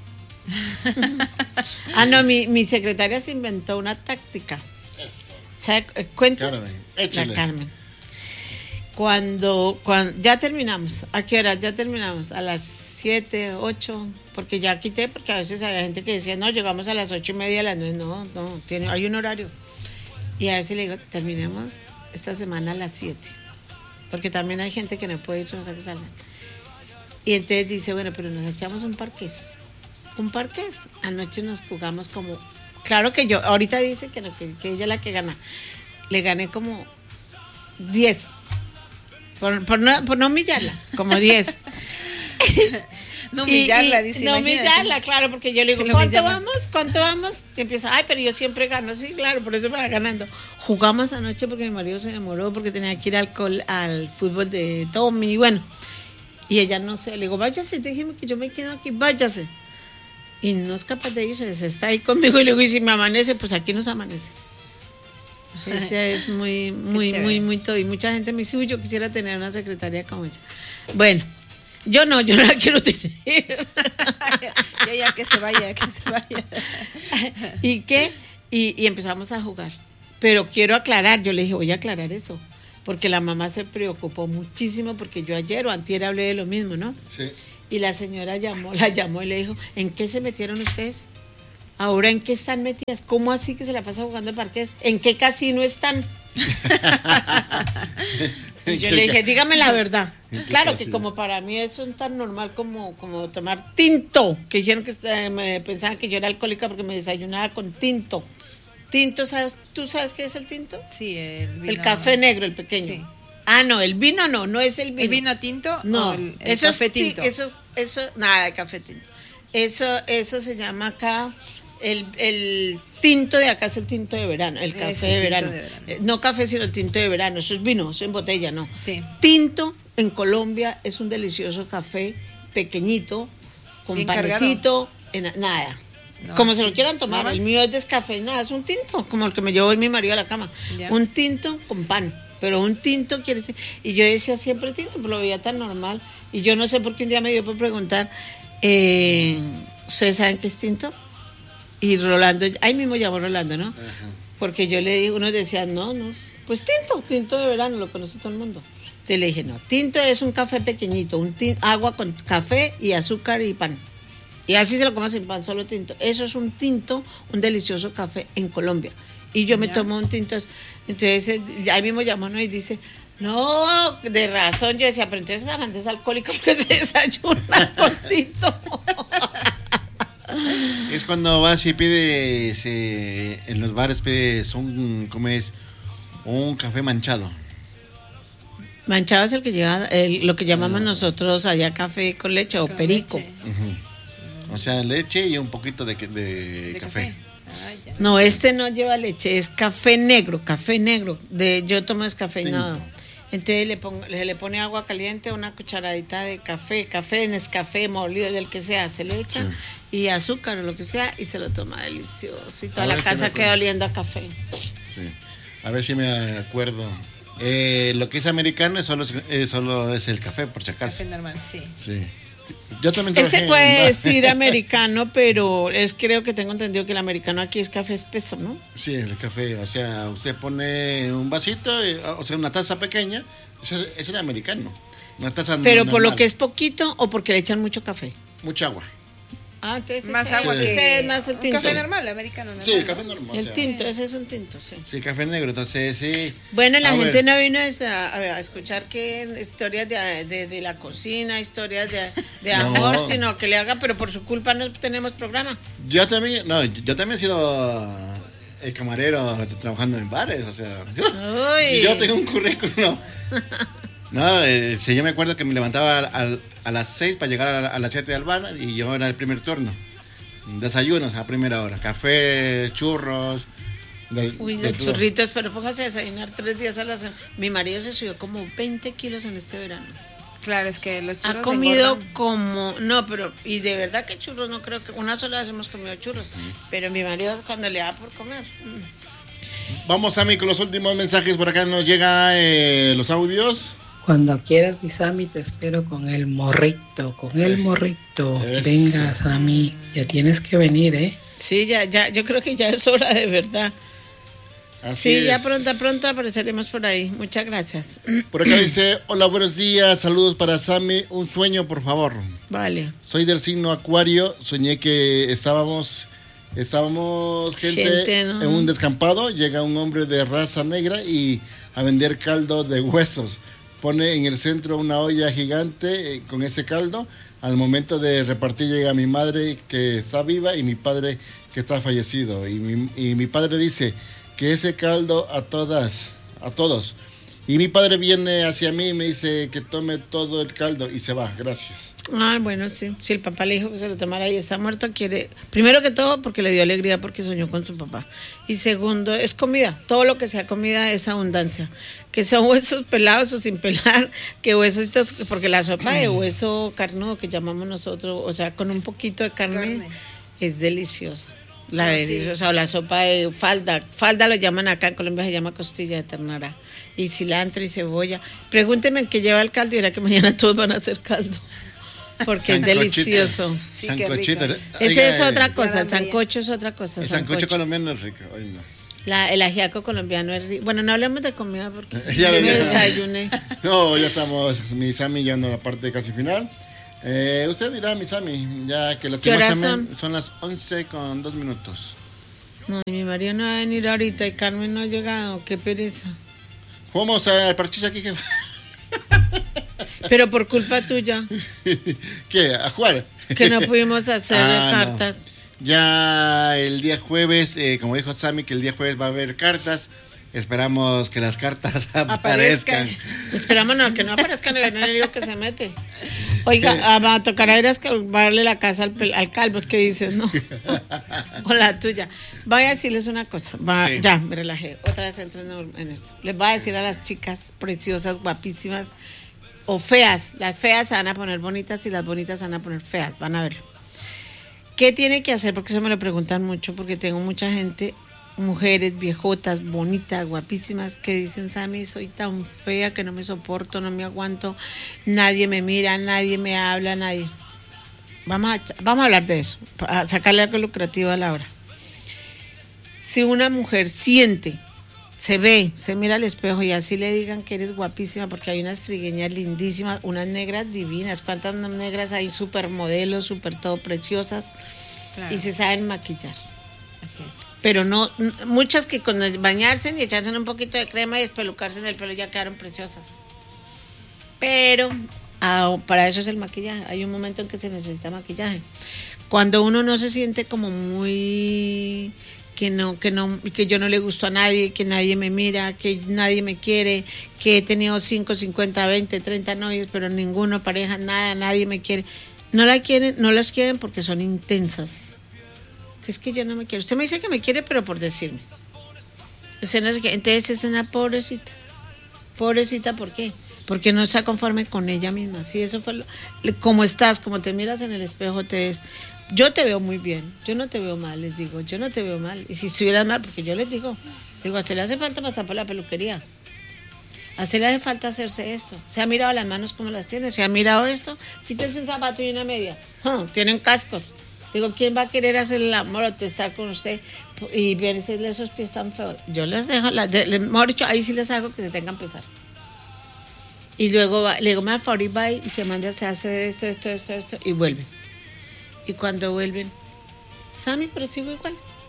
Ah, no, mi, mi secretaria se inventó una táctica. ¿Sabe? Cuento. Carmen, échale. La Carmen. Cuando, cuando ya terminamos, ¿a qué hora? Ya terminamos, a las siete, ocho, porque ya quité, porque a veces había gente que decía, no, llegamos a las ocho y media, a las nueve, no, no, tiene, hay un horario. Y a veces le digo, terminemos esta semana a las siete, porque también hay gente que no puede ir, no sé qué salgan. Y entonces dice, bueno, pero nos echamos un parqués, un parqués, anoche nos jugamos como, claro que yo, ahorita dice que, no, que, que ella es la que gana, le gané como diez, por, por, no, por no humillarla, como diez. No humillarla, y, y, dice. No imagínate. humillarla, claro, porque yo le digo, Si ¿cuánto vamos? ¿Cuánto vamos? Y empieza, ay, pero yo siempre gano, sí, claro, por eso me va ganando. Jugamos anoche porque mi marido se demoró, porque tenía que ir al, col, al fútbol de Tommy, y bueno, y ella no sé, le digo, váyase, déjeme que yo me quedo aquí, váyase. Y no es capaz de irse, se está ahí conmigo, y luego, y si me amanece, pues aquí nos amanece. Esa es muy, muy, muy, muy todo. Y mucha gente me dice, uy, yo quisiera tener una secretaria como ella. Bueno, yo no, yo no la quiero tener. Ya, ya, que se vaya, que se vaya. ¿Y qué? Y, y empezamos a jugar. Pero quiero aclarar, yo le dije, voy a aclarar eso. Porque la mamá se preocupó muchísimo porque yo ayer o antier hablé de lo mismo, ¿no? Sí. Y la señora llamó, la llamó y le dijo, ¿en qué se metieron ustedes? ¿Ahora en qué están metidas? ¿Cómo así que se la pasa jugando al parqués? ¿En qué casino están? Y yo le dije, dígame la verdad. Claro que como para mí eso es tan normal como, como tomar tinto, que dijeron que eh, me pensaban que yo era alcohólica porque me desayunaba con tinto. Tinto, ¿sabes? ¿Tú sabes qué es el tinto? Sí, el vino. El café negro, el pequeño. Sí. Ah, no, el vino no, no es el vino. ¿El vino tinto? No, o el, el eso café es ti- tinto. Eso, eso, nada de café tinto. Eso, eso se llama acá, el, el tinto de acá es el tinto de verano, el café Es el de, tinto verano. de verano. Eh, No café, sino el tinto de verano. Eso es vino, eso es en botella, no. Sí. Tinto en Colombia es un delicioso café pequeñito, con Bien panecito, en, nada. No, Como sí. se lo quieran tomar, Normal. el mío es descafeinado, es un tinto, como el que me llevó hoy mi marido a la cama. Ya. Un tinto con pan, pero un tinto quiere decir, y yo decía siempre tinto, pero lo veía tan normal, y yo no sé por qué un día me dio por preguntar, eh, ¿ustedes saben qué es tinto? Y Rolando, ahí mismo llamó Rolando, ¿no? Ajá. Porque yo le dije, unos decían, no, no, pues tinto, tinto de verano, lo conoce todo el mundo. Entonces le dije, no, tinto es un café pequeñito, un tin- agua con café y azúcar y pan. Y así se lo come sin pan, solo tinto. Eso es un tinto, un delicioso café en Colombia. Y yo me Ya. tomo un tinto. Entonces, eh, ahí mismo llamó, ¿no? Y dice, no, de razón. Yo decía, pero entonces esa gente es alcohólica porque se desayuna con tinto. Es cuando vas y pides eh, en los bares, pides un, ¿cómo es? Un café manchado. Manchado es el que lleva, el- lo que llamamos nosotros allá café con leche o Con perico. leche. O sea, leche y un poquito de, de, De café. café. Ah, ya. No, este no lleva leche, es café negro, café negro. De, yo tomo descafeinado. Tinto. Entonces le, pongo, le, le pone agua caliente, una cucharadita de café, café, Nescafé, molido, del que sea, se le echa, y azúcar o lo que sea, y se lo toma delicioso. Y toda A la ver si me casa acuerdo. queda oliendo a café. Sí. A ver si me acuerdo. Eh, lo que es americano es solo, es solo es el café, por si acaso. Café normal, sí. Sí. Yo también Ese trabajé puede en- decir americano, pero es creo que tengo entendido que el americano aquí es café espeso, ¿no? Sí, el café. O sea, usted pone un vasito, eh, o sea, una taza pequeña. Ese es, es el americano. Una taza Pero por lo normal. que es poquito o porque le echan mucho café. Mucha agua. Ah, entonces Más ese- agua ese que es más el un tinto. café normal, americano normal. Sí, el café normal. o El sea, tinto, ese es un tinto, sí. Sí, café negro. Entonces, sí. Bueno, la A gente ver, no vino a, a- a escuchar que historias de, de, de la cocina, historias de, de No. amor, sino que le haga, pero por su culpa no tenemos programa. Yo también, no, yo también he sido el camarero trabajando en bares, o sea, yo, Uy. yo tengo un currículum. No, eh, sí, yo me acuerdo que me levantaba al- a las seis para llegar a, a las siete al bar y yo era el primer turno. Desayunos a primera hora, café, churros. de- Uy, de los todo. churritos, pero póngase a desayunar tres días a la semana. Mi marido se subió como veinte kilos en este verano. Claro, es que los churros Ha comido engordan. como, no, pero, y de verdad que churros, no creo que, una sola vez hemos comido churros, pero mi marido cuando le da por comer. mm. Vamos, Sammy, con los últimos mensajes. Por acá nos llega eh, los audios. Cuando quieras, mi Sammy, te espero con el morrito, con el morrito. Eso. Venga, Sammy, ya tienes que venir, ¿eh? Sí, ya, ya, yo creo que ya es hora de verdad. Así Sí, ya es. pronto, pronto apareceremos por ahí. Muchas gracias. Por acá dice, hola, buenos días, saludos para Sammy. Un sueño, por favor. Vale. Soy del signo Acuario, soñé que estábamos, estábamos gente, Gente, ¿no? en un descampado, llega un hombre de raza negra y a vender caldo de huesos. Pone en el centro una olla gigante eh, con ese caldo. Al momento de repartir llega mi madre que está viva y mi padre que está fallecido. Y mi, y mi padre dice que ese caldo a todas, a todos. Y mi padre viene hacia mí y me dice que tome todo el caldo y se va. Gracias. Ah, bueno, sí. Si el papá le dijo que se lo tomara y está muerto, quiere. Primero que todo, porque le dio alegría porque soñó con su papá. Y segundo, es comida. Todo lo que sea comida es abundancia. Que son huesos pelados o sin pelar, que huesitos, porque la sopa de hueso carnudo que llamamos nosotros, o sea, con un poquito de carne, Carne. es deliciosa. La Ah, de, sí. o sea, la sopa de falda. Falda lo llaman acá, en Colombia se llama costilla de ternera. Y cilantro y cebolla. Pregúntenme qué lleva el caldo y era que mañana todos van a hacer caldo. Porque es Sancochito. delicioso. Sí, qué Sancochito. rico. Esa Oiga, es otra el- cosa, el Ya, sancocho es otra cosa. El sancocho colombiano es rico. Ay, no. La, el ajiaco colombiano es rico. Bueno, no hablemos de comida porque Ya yo lo me dijo. desayuné. No, ya estamos, mi Sammy, llegando a la parte casi final. Eh, usted dirá, mi Sammy, ya que ¿Qué horas lastimosamente son las once con dos minutos. No, y mi marido no va a venir ahorita y Carmen no ha llegado. Qué pereza. Jugamos al parchís aquí. ¿Qué? Pero por culpa tuya, ¿Qué? ¿A jugar? que no pudimos hacer Ah, no. cartas. Ya el día jueves, eh, como dijo Sammy, que el día jueves va a haber cartas. Esperamos que las cartas aparezcan. Esperamos no, que no aparezcan en el lío que se mete. Oiga, ah, va a tocar a ir a darle la casa al, pel- al calvo, es que dices, ¿no? O la tuya. Voy a decirles una cosa. Va, Sí. Ya, me relajé. Otra vez entro en, en esto. Les voy a decir a las chicas preciosas, guapísimas o feas. Las feas se van a poner bonitas y las bonitas se van a poner feas. Van a verlo. ¿Qué tiene que hacer? Porque eso me lo preguntan mucho, porque tengo mucha gente, mujeres viejotas, bonitas, guapísimas, que dicen, Sammy, soy tan fea que no me soporto, no me aguanto, nadie me mira, nadie me habla, nadie. Vamos a, vamos a hablar de eso, a sacarle algo lucrativo a la hora. Si una mujer siente, se ve, se mira al espejo y así le digan que eres guapísima, porque hay unas trigueñas lindísimas, unas negras divinas, cuántas negras hay, súper modelos, súper todo preciosas, Claro. y se saben maquillar. Así es. Pero no, n- muchas que con el bañarse y echarse un poquito de crema y despelucarse en el pelo ya quedaron preciosas. Pero ah, para eso es el maquillaje. Hay un momento en que se necesita maquillaje. Cuando uno no se siente como muy que no, que no, que yo no le gusto a nadie, que nadie me mira, que nadie me quiere, que he tenido cinco, cincuenta, veinte, treinta novios, pero ninguno pareja, nada, nadie me quiere. No la quieren, no las quieren porque son intensas. Que es que yo no me quiero. Usted me dice que me quiere, pero por decirme. Usted no sé qué. Entonces es una pobrecita. Pobrecita, ¿por qué? Porque no está conforme con ella misma. Si eso fue lo, como estás, como te miras en el espejo, te ves. Yo te veo muy bien. Yo no te veo mal, les digo. Yo no te veo mal. Y si estuvieras mal, porque yo les digo, digo, a usted le hace falta pasar por la peluquería. A usted le hace falta hacerse esto. Se ha mirado las manos como las tiene. Se ha mirado esto. Quítense un zapato y una media. Huh, tienen cascos. Digo, ¿quién va a querer hacer el amor o estar con usted y verse esos pies tan feos? Yo les dejo, la, de, les, mejor dicho, ahí sí les hago que se tengan pesar. Y luego va, le digo, me favor, va y se manda, se hace esto, esto, esto, esto, y vuelve. Y cuando vuelven, Sammy, pero sigo igual.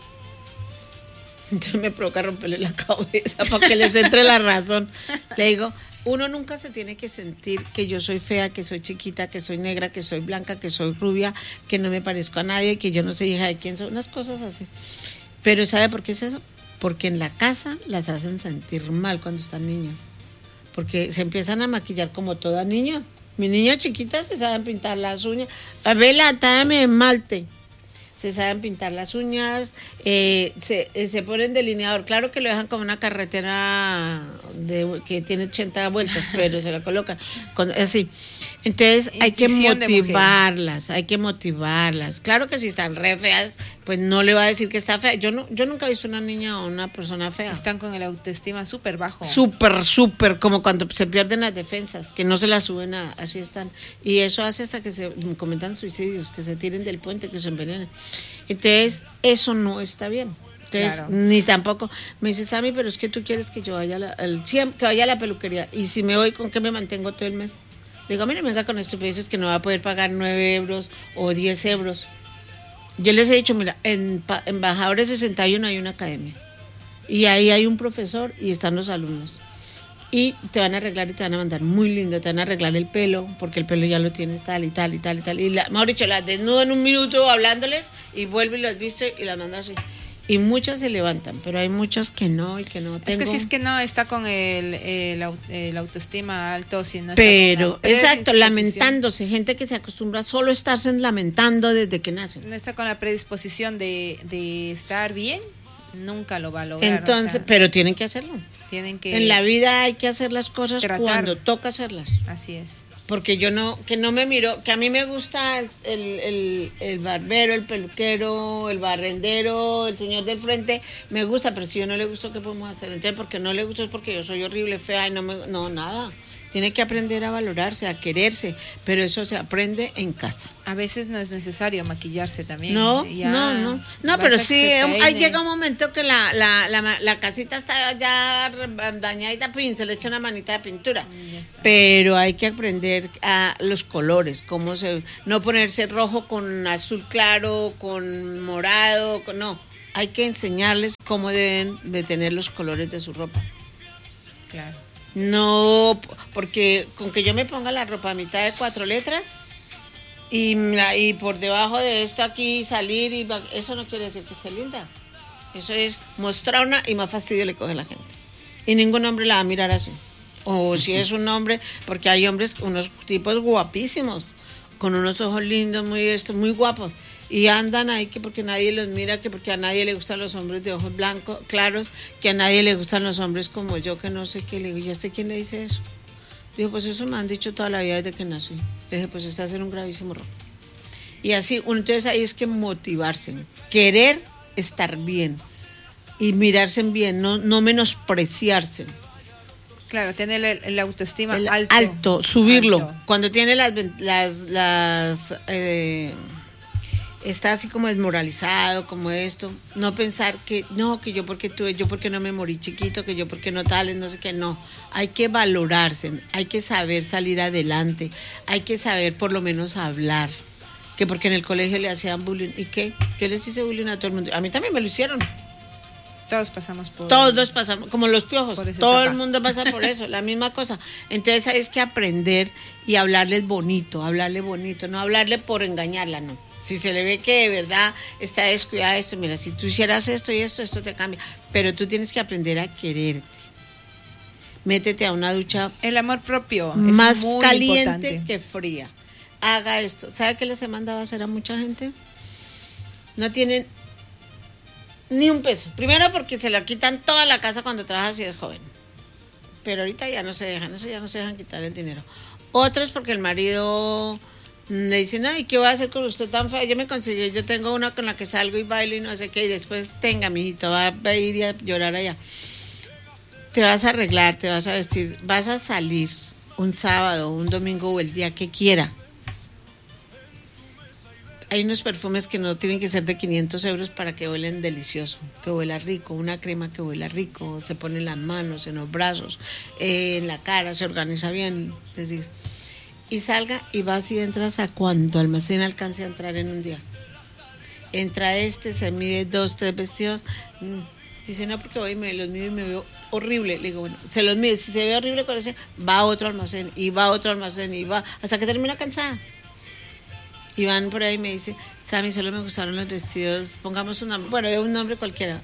Entonces me provoca romperle la cabeza para que les entre la razón. Le digo, uno nunca se tiene que sentir que yo soy fea, que soy chiquita, que soy negra, que soy blanca, que soy rubia, que no me parezco a nadie, que yo no soy hija de quién soy, unas cosas así. Pero ¿sabe por qué es eso? Porque en la casa las hacen sentir mal cuando están niñas. Porque se empiezan a maquillar como toda niña. Mi niña chiquita se saben pintar las uñas. A ver, la dame esmalte. Se saben pintar las uñas, eh, se, eh, se ponen delineador. Claro que lo dejan como una carretera de, que tiene ochenta vueltas, pero se la colocan con, así. Entonces hay que Intuición de mujer. motivarlas, hay que motivarlas. Claro que si están re feas, pues no le va a decir que está fea. Yo no, yo nunca he visto una niña o una persona fea. Están con el autoestima súper bajo. Súper, súper, como cuando se pierden las defensas, que no se las suben a, así están. Y eso hace hasta que se cometan suicidios, que se tiren del puente, que se envenenen. Entonces, eso no está bien. Entonces, Claro. ni tampoco, me dice, Sammy, pero es que tú quieres que yo vaya a la, al, siempre, que vaya a la peluquería. Y si me voy, ¿con qué me mantengo todo el mes? Digo, mire, venga con estupideces que no va a poder pagar nueve euros o diez euros. Yo les he dicho, mira, en pa- Embajadores sesenta y uno hay una academia. Y ahí hay un profesor y están los alumnos. Y te van a arreglar y te van a mandar muy lindo, te van a arreglar el pelo, porque el pelo ya lo tienes tal y tal y tal y tal. Y la, mejor dicho, las desnudo en un minuto hablándoles y vuelvo y las visto y las mando así. Y muchas se levantan, pero hay muchas que no y que no. Es Tengo, que si es que no está con el, el, au- el autoestima alto, si no está pero, con la exacto, predisposición- lamentándose, gente que se acostumbra solo a estarse lamentando desde que nacen. No está con la predisposición de, de estar bien, nunca lo va a lograr. Entonces, o sea, pero tienen que hacerlo. tienen que... En la vida hay que hacer las cosas tratar. cuando toca hacerlas. Así es. porque yo no, que no me miro, que a mí me gusta el, el, el, el barbero, el peluquero, el barrendero, el señor del frente, me gusta, pero si yo no le gusto, ¿qué podemos hacer? Entonces, porque no le gusto es porque yo soy horrible, fea y no me, no, nada. Tiene que aprender a valorarse, a quererse, pero eso se aprende en casa. A veces no es necesario maquillarse también. No, ya no, no. No, pero sí, ahí llega un momento que la, la, la, la casita está ya dañadita, pin, se le echa una manita de pintura. Pero hay que aprender a los colores, cómo se, no ponerse rojo con azul claro, con morado, con, no. Hay que enseñarles cómo deben de tener los colores de su ropa. Claro. No, porque con que yo me ponga la ropa a mitad de cuatro letras y, y por debajo de esto aquí salir, y eso no quiere decir que esté linda. Eso es mostrar una y más fastidio le coge a la gente. Y ningún hombre la va a mirar así. O si es un hombre, porque hay hombres, unos tipos guapísimos, con unos ojos lindos, muy esto, muy guapos. Y andan ahí que porque nadie los mira, que porque a nadie le gustan los hombres de ojos blancos, claros, que a nadie le gustan los hombres como yo, que no sé qué. Le digo, ¿ya sé quién le dice eso? Digo, pues eso me han dicho toda la vida desde que nací. Le dije, pues estás en un gravísimo error. Y así, entonces ahí es que motivarse, querer estar bien y mirarse bien, no, no menospreciarse. Claro, tener el, el autoestima el alto. Alto, subirlo. Alto. Cuando tiene las... las, las eh, está así como desmoralizado, como esto, no pensar que no, que yo porque tuve, yo porque no me morí chiquito, que yo porque no tales, no sé qué, no. Hay que valorarse, hay que saber salir adelante, hay que saber por lo menos hablar, que porque en el colegio le hacían bullying, ¿y qué? Yo les hice bullying a todo el mundo, a mí también me lo hicieron. Todos pasamos por... Todos pasamos, como los piojos, todo etapa. El mundo pasa por eso, la misma cosa. Entonces hay que aprender y hablarles bonito, hablarle bonito, no hablarle por engañarla, no. Si se le ve que de verdad está descuidada esto, mira, si tú hicieras esto y esto, esto te cambia. Pero tú tienes que aprender a quererte. Métete a una ducha. El amor propio es más muy caliente importante. Que fría. Haga esto. ¿Sabe qué les he mandado a hacer a mucha gente? No tienen ni un peso. Primero porque se lo quitan toda la casa cuando trabaja si es joven. Pero ahorita ya no se dejan, eso ya no se dejan quitar el dinero. Otros porque el marido... le dicen, ay, ¿qué voy a hacer con usted tan fea? Yo me conseguí, yo tengo una con la que salgo y bailo y no sé qué, y después tenga, mijito, va a ir y a llorar allá. Te vas a arreglar, te vas a vestir, vas a salir un sábado, un domingo o el día que quiera. Hay unos perfumes que no tienen que ser de quinientos euros para que huelen delicioso, que huela rico, una crema que huela rico, se pone en las manos, en los brazos, eh, en la cara, se organiza bien, les digo. Y salga y vas y entras a cuanto almacén alcance a entrar en un día. Entra este, se mide dos, tres vestidos. Dice, no, porque voy y me los mido y me veo horrible. Le digo, bueno, se los mide. Si se ve horrible con ese, va a otro almacén y va a otro almacén y va hasta que termina cansada. Y van por ahí y me dice, Sammy, solo me gustaron los vestidos. Pongamos un nombre, bueno, un nombre cualquiera.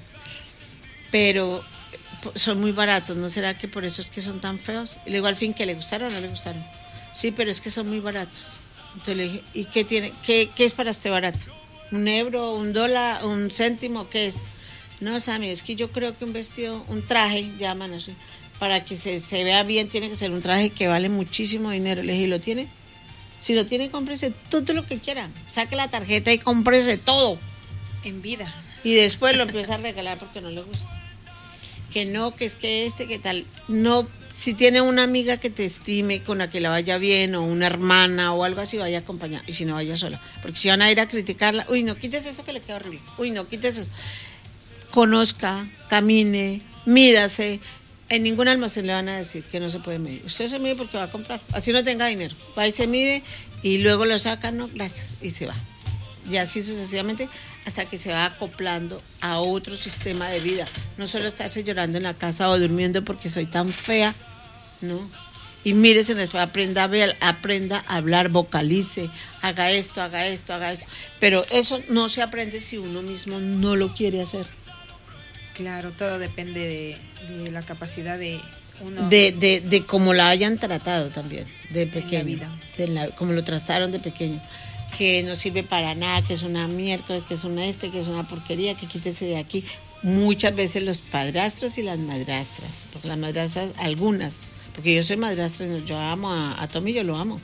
Pero son muy baratos. ¿No será que por eso es que son tan feos? Y le digo, al fin, ¿que le gustaron o no le gustaron? Sí, pero es que son muy baratos. Entonces le dije, ¿y qué tiene? ¿Qué, qué es para usted barato? ¿Un euro, un dólar, un céntimo? ¿Qué es? No, Sammy, es que yo creo que un vestido, un traje, llaman así, para que se, se vea bien, tiene que ser un traje que vale muchísimo dinero. Le dije, ¿lo tiene? Si lo tiene, cómprese todo lo que quiera. Saque la tarjeta y cómprese todo. En vida. Y después lo empieza a regalar porque no le gusta. Que no, que es que este, que tal. No, si tiene una amiga que te estime, con la que la vaya bien, o una hermana o algo así, vaya acompañada. Y si no, vaya sola. Porque si van a ir a criticarla, uy, no, quites eso que le queda horrible. Uy, no, quites eso. Conozca, camine, mídase. En ningún almacén le van a decir que no se puede medir. Usted se mide porque va a comprar. Así no tenga dinero. Va y se mide y luego lo saca, no, gracias, y se va. Y así sucesivamente hasta que se va acoplando a otro sistema de vida. No solo estarse llorando en la casa o durmiendo porque soy tan fea, ¿no? Y mírese, después aprenda a ver, aprenda a hablar, vocalice, haga esto, haga esto, haga esto. Pero eso no se aprende si uno mismo no lo quiere hacer. Claro, todo depende de, de la capacidad de uno. De, de, de cómo la hayan tratado también, de pequeño. En la vida. De la, como lo trataron de pequeño. Que no sirve para nada, que es una mierda, que es una este, que es una porquería, que quítese de aquí. Muchas veces los padrastros y las madrastras, porque las madrastras, algunas, porque yo soy madrastra, yo amo a, a Tommy, yo lo amo,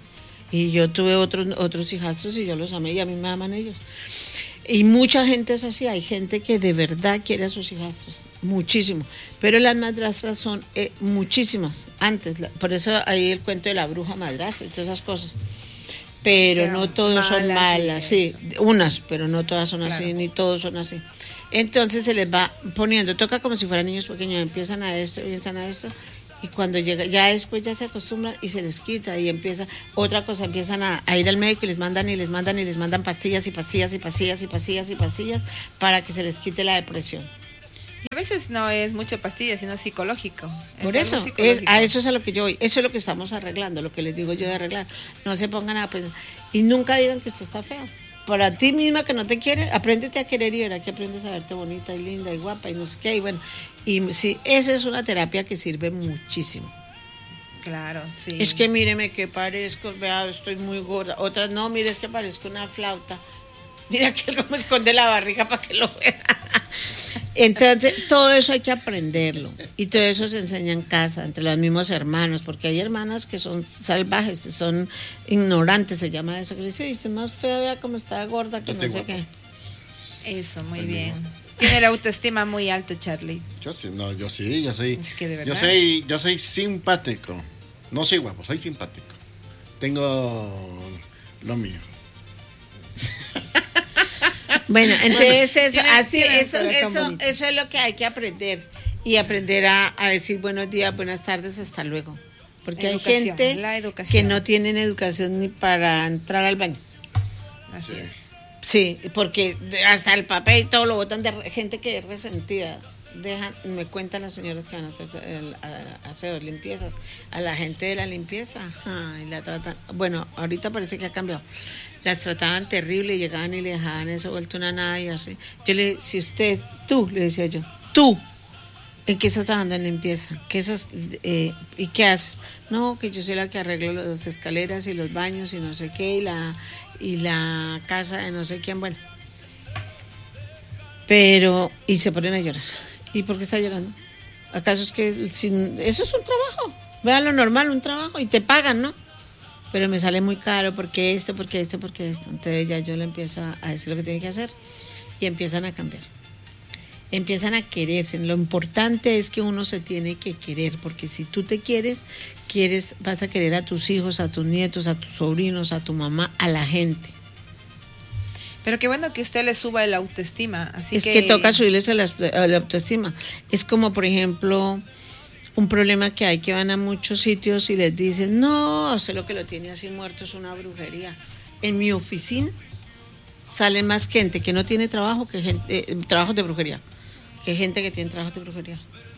Y yo tuve otros, otros hijastros y yo los amé y a mí me aman ellos. Y mucha gente es así, hay gente que de verdad quiere a sus hijastros, muchísimo. Pero las madrastras son eh, muchísimas, antes. La, por eso hay el cuento de la bruja madrastra y todas esas cosas. Pero Claro, no todos son malas, malas, sí, sí, unas, pero no todas son así, Claro. ni todos son así. Entonces se les va poniendo, toca como si fueran niños pequeños, empiezan a esto, empiezan a esto, y cuando llega, ya después ya se acostumbran y se les quita, y empieza otra cosa, empiezan a, a ir al médico y les mandan y les mandan y les mandan pastillas y pastillas y pastillas y pastillas y pastillas para que se les quite la depresión. Y a veces no es mucha pastilla, sino psicológico. Es Por algo eso, es, psicológico. a eso es a lo que yo voy, eso es lo que estamos arreglando, lo que les digo yo de arreglar. No se pongan a pensar, y nunca digan que usted está feo. Para ti misma que no te quiere, apréndete a querer y verá que aprendes a verte bonita y linda y guapa y no sé qué. Y bueno, y sí, esa es una terapia que sirve muchísimo. Claro, sí. Es que míreme que parezco, vea, estoy muy gorda. Otras no, mire, es que parezco una flauta. Mira que algo me esconde la barriga para que lo vea. Entonces, todo eso hay que aprenderlo. Y todo eso se enseña en casa, entre los mismos hermanos, porque hay hermanas que son salvajes, son ignorantes, se llama eso. Que le dice, viste, más fea, vea cómo está gorda, que no sé qué. Eso, muy bien. Tiene la autoestima muy alto, Charlie. Yo sí, no, yo sí, yo soy. Es que de yo verdad. soy, yo soy simpático. No soy guapo, soy simpático. Tengo lo mío. Bueno, entonces eso, tiene- así, tiene eso, un corazón eso, bonito. eso es lo que hay que aprender. Y aprender a, a decir buenos días, buenas tardes, hasta luego. Porque Educación, hay gente la que educación. no tienen educación ni para entrar al baño. Así es. Sí, porque de- hasta el papel y todo lo botan de re- gente que es resentida. Dejan, me cuentan las señoras que van a hacer el, a- hacer limpiezas, a la gente de la limpieza, ajá, y la tratan, bueno, ahorita parece que ha cambiado. Las trataban terrible, llegaban y le dejaban eso vuelto una nada y así. Yo le, si usted, tú, le decía yo, tú, ¿en qué estás trabajando en limpieza? ¿Qué esas, eh, ¿Y qué haces? No, que yo soy la que arreglo las escaleras y los baños y no sé qué, y la, y la casa de no sé quién, bueno. Pero, y se ponen a llorar. ¿Y por qué está llorando? ¿Acaso es que sin, eso es un trabajo? Vea lo normal, un trabajo, y te pagan, ¿no? Pero me sale muy caro, porque esto, porque esto, porque esto. Entonces ya yo le empiezo a decir lo que tiene que hacer y empiezan a cambiar. Empiezan a quererse. Lo importante es que uno se tiene que querer, porque si tú te quieres, quieres, vas a querer a tus hijos, a tus nietos, a tus sobrinos, a tu mamá, a la gente. Pero qué bueno que usted le suba el autoestima. Así es que, que, toca subirles a la, a la autoestima. Es como, por ejemplo, un problema que hay que van a muchos sitios y les dicen, no, usted lo que lo tiene así muerto es una brujería. En mi oficina sale más gente que no tiene trabajo que gente, eh, trabajos de brujería, que gente que tiene trabajos de brujería.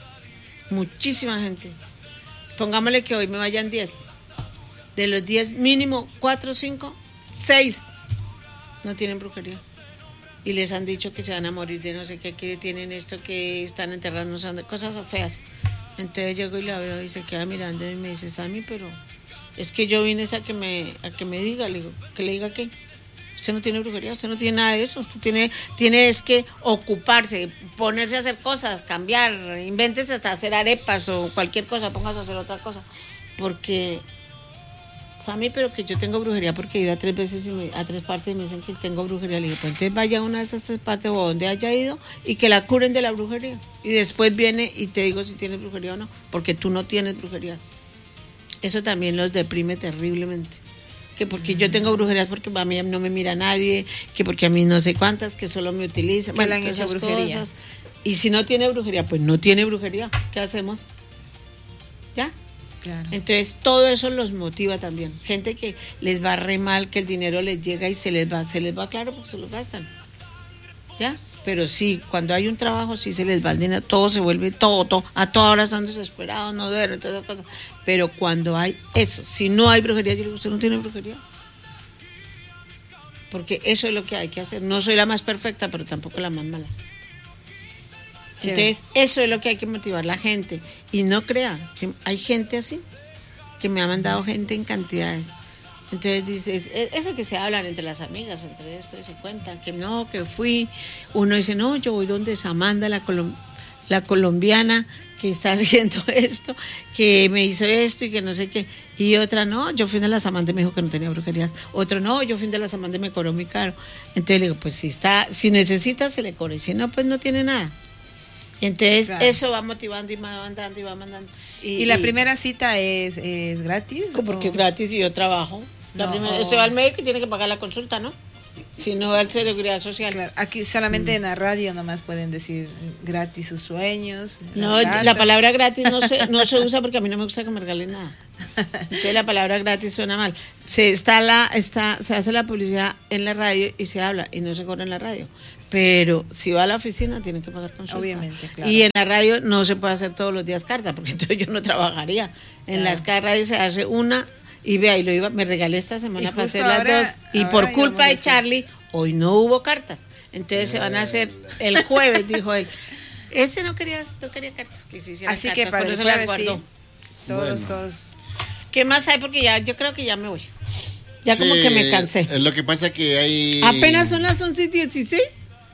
Muchísima gente. Pongámosle que hoy me vayan diez. De los diez, mínimo cuatro, cinco, seis no tienen brujería. Y les han dicho que se van a morir de no sé qué, que tienen esto, que están enterrados, no sé dónde, cosas feas. Entonces llego y la veo y se queda mirando y me dice, Sammy, pero es que yo vine a que me, a que me diga, le digo, que le diga qué. Usted no tiene brujería, usted no tiene nada de eso, usted tiene, tiene es que ocuparse, ponerse a hacer cosas, cambiar, invéntese hasta hacer arepas o cualquier cosa, póngase a hacer otra cosa. Porque, Sammy, pero que yo tengo brujería porque he ido a tres veces y me, a tres partes y me dicen que tengo brujería. Le digo, pues entonces vaya a una de esas tres partes o donde haya ido y que la curen de la brujería. Y después viene y te digo si tienes brujería o no, porque tú no tienes brujerías. Eso también los deprime terriblemente. Que porque yo tengo brujerías porque a mí no me mira nadie, que porque a mí no sé cuántas, que solo me utilizan, Que le han todas hecho esas brujería. cosas. Y si no tiene brujería, pues no tiene brujería. ¿Qué hacemos? ¿Ya? Claro. Entonces todo eso los motiva también. Gente que les va re mal, que el dinero les llega y se les va, se les va claro porque se lo gastan. ¿Ya? Pero sí, cuando hay un trabajo sí se les va el dinero, todo se vuelve todo, todo, a todas horas están desesperados, no duermen, todas esas cosas. Pero cuando hay eso, si no hay brujería, yo le digo, usted no tiene brujería. Porque eso es lo que hay que hacer. No soy la más perfecta, pero tampoco la más mala. Entonces, eso es lo que hay que motivar a la gente. Y no crea, que hay gente así, que me ha mandado gente en cantidades. Entonces dices, eso que se hablan entre las amigas, entre esto, y se cuentan que no, que fui. Uno dice, no, yo voy donde Samantha, la, colom la colombiana que está haciendo esto, que me hizo esto y que no sé qué. Y otra, no, yo fui de la Samantha y me dijo que no tenía brujerías. Otro, no, yo fui de la Samantha y me cobró muy caro. Entonces le digo, pues si está, si necesita se le cobre, si no, pues no tiene nada. Entonces claro. Eso va motivando y va mandando y va mandando. ¿Y, ¿Y la y, primera cita es, es gratis? Porque es gratis y yo trabajo. La no. primera, usted va al médico y tiene que pagar la consulta, ¿no? Si no, va al Seguridad Social. Claro, aquí solamente mm. en la radio nomás pueden decir gratis sus sueños. No, la palabra gratis no se, no se usa porque a mí no me gusta que me regalen nada. Entonces la palabra gratis suena mal. Se, está la, está, se hace la publicidad en la radio y se habla y no se cobra en la radio. Pero si va a la oficina tiene que pagar consulta. Obviamente, claro. Y en la radio no se puede hacer todos los días carta porque entonces yo no trabajaría. En claro. las radios se hace una. Y vea, y lo iba, me regalé esta semana para hacer las dos. Y por culpa de Charlie, hoy no hubo cartas. Entonces se van a hacer el jueves, dijo él. Ese no quería, no quería cartas que se hicieran. Así cartas, que para por eso jueves, las guardó. Sí. Todos, bueno. todos. ¿Qué más hay? Porque ya, yo creo que ya me voy. Ya sí, como que me cansé. Lo que pasa que hay. Apenas son las once y dieciséis.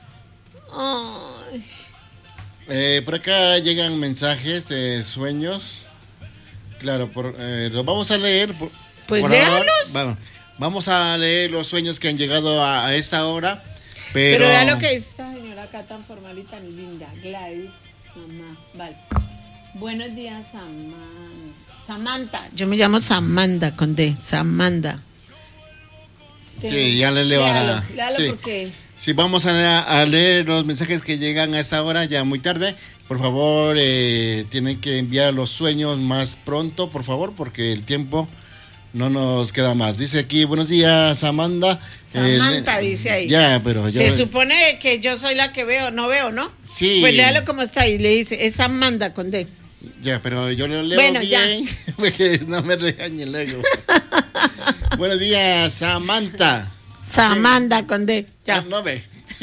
Ay. Eh, por acá llegan mensajes de sueños. Claro, por, eh, los vamos a leer. Por, pues por léalos. Vamos, vamos a leer los sueños que han llegado a, a esta hora. Pero, pero vea lo que dice esta señora acá tan formal y tan linda. Gladys, mamá. Vale. Buenos días, Samantha. Samantha. Yo me llamo Samantha con D. Samantha. Sí, ya le leo a. Léalo sí. Porque. Sí, vamos a, a leer los mensajes que llegan a esta hora, ya muy tarde. Por favor, eh, tienen que enviar los sueños más pronto, por favor, porque el tiempo no nos queda más. Dice aquí, buenos días, Amanda. Samantha, eh, dice ahí. Ya, pero yo... Se supone que yo soy la que veo, no veo, ¿no? Sí. Pues léalo como está ahí, le dice, es Amanda con D. Ya, pero yo lo leo bueno, bien, ya. Porque no me regañen luego. Buenos días, Samantha. Samantha con D. Ya. No, no ve.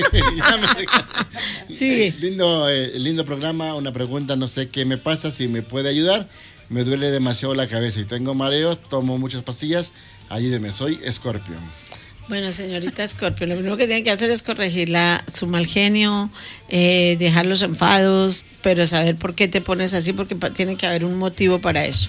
Sí. Lindo, eh, lindo programa. Una pregunta, no sé qué me pasa, si me puede ayudar. Me duele demasiado la cabeza y tengo mareos, tomo muchas pastillas. Ayúdeme, soy Escorpio. Bueno, señorita Escorpio, lo primero que tiene que hacer es corregir la, su mal genio, eh, dejar los enfados, pero saber por qué te pones así, porque tiene que haber un motivo para eso.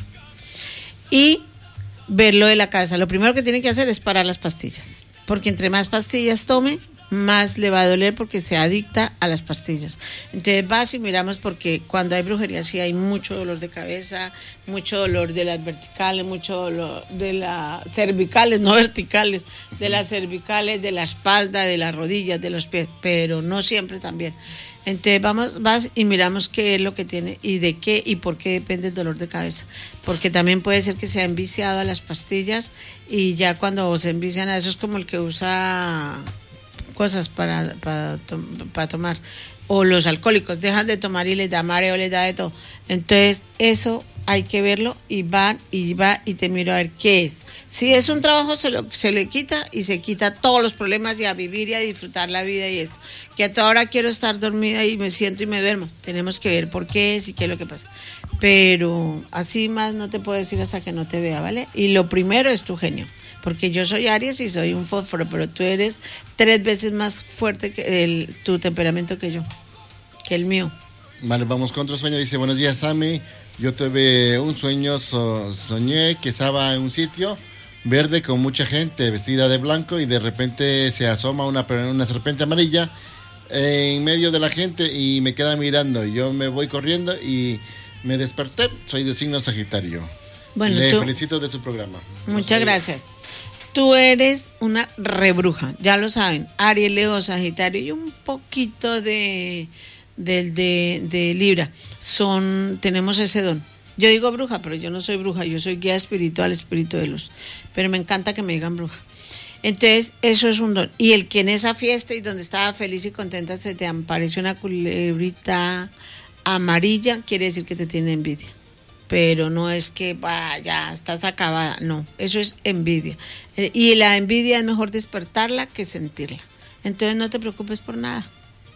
Y verlo de la cabeza. Lo primero que tiene que hacer es parar las pastillas, porque entre más pastillas tome, más le va a doler porque se adicta a las pastillas. Entonces vas y miramos, porque cuando hay brujería sí hay mucho dolor de cabeza, mucho dolor de las verticales, mucho dolor de las cervicales, no verticales, de las cervicales, de la espalda, de las rodillas, de los pies, pero no siempre también. Entonces vamos, vas y miramos qué es lo que tiene y de qué y por qué depende el dolor de cabeza. Porque también puede ser que se ha enviciado a las pastillas y ya cuando se envician a eso es como el que usa cosas para, para, para tomar. O los alcohólicos dejan de tomar y les da mareo, les da de todo. Entonces eso hay que verlo y van y va y te miro a ver qué es. Si es un trabajo se, lo, se le quita y se quita todos los problemas y a vivir y a disfrutar la vida y esto. Que a toda hora quiero estar dormida y me siento y me duermo. Tenemos que ver por qué es y qué es lo que pasa. Pero así más no te puedo decir hasta que no te vea, ¿vale? Y lo primero es tu genio. Porque yo soy Aries y soy un fósforo, pero tú eres tres veces más fuerte que el, tu temperamento que yo, que el mío. Vale, vamos con otro sueño. Dice, buenos días, Sammy. Yo tuve un sueño, so, soñé que estaba en un sitio verde con mucha gente vestida de blanco y de repente se asoma una, una serpiente amarilla en medio de la gente y me queda mirando. Yo me voy corriendo y me desperté. Soy del signo Sagitario. Bueno, le tú, felicito de su programa. Muchas gracias. Tú eres una rebruja, ya lo saben. Aries, Leo, Sagitario y un poquito de, de, de, de Libra. Son, tenemos ese don. Yo digo bruja, pero yo no soy bruja, yo soy guía espiritual, espíritu de luz. Pero me encanta que me digan bruja. Entonces, eso es un don. Y el que en esa fiesta y donde estaba feliz y contenta se te apareció una culebrita amarilla, quiere decir que te tiene envidia. Pero no es que vaya, estás acabada, no, eso es envidia. Y la envidia es mejor despertarla que sentirla. Entonces no te preocupes por nada.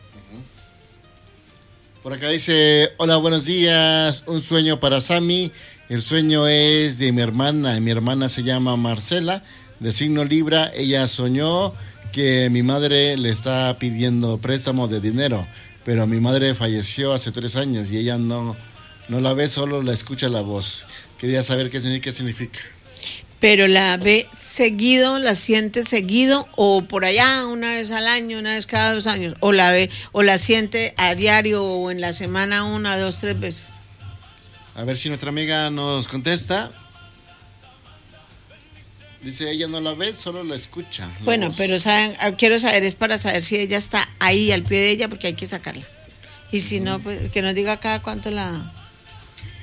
Por acá dice, hola, buenos días, un sueño para Sammy. El sueño es de mi hermana, mi hermana se llama Marcela, de signo Libra. Ella soñó que mi madre le está pidiendo préstamo de dinero, pero mi madre falleció hace tres años y ella no, no la ve, solo la escucha la voz. Quería saber qué, qué significa. Pero la ve seguido, la siente seguido, o por allá una vez al año, una vez cada dos años, o la ve, o la siente a diario o en la semana una, dos, tres veces. A ver si nuestra amiga nos contesta. Dice, ella no la ve, solo la escucha. La bueno, voz. pero saben, quiero saber, es para saber si ella está ahí al pie de ella, porque hay que sacarla. Y si uh-huh. no, pues que nos diga cada cuánto la...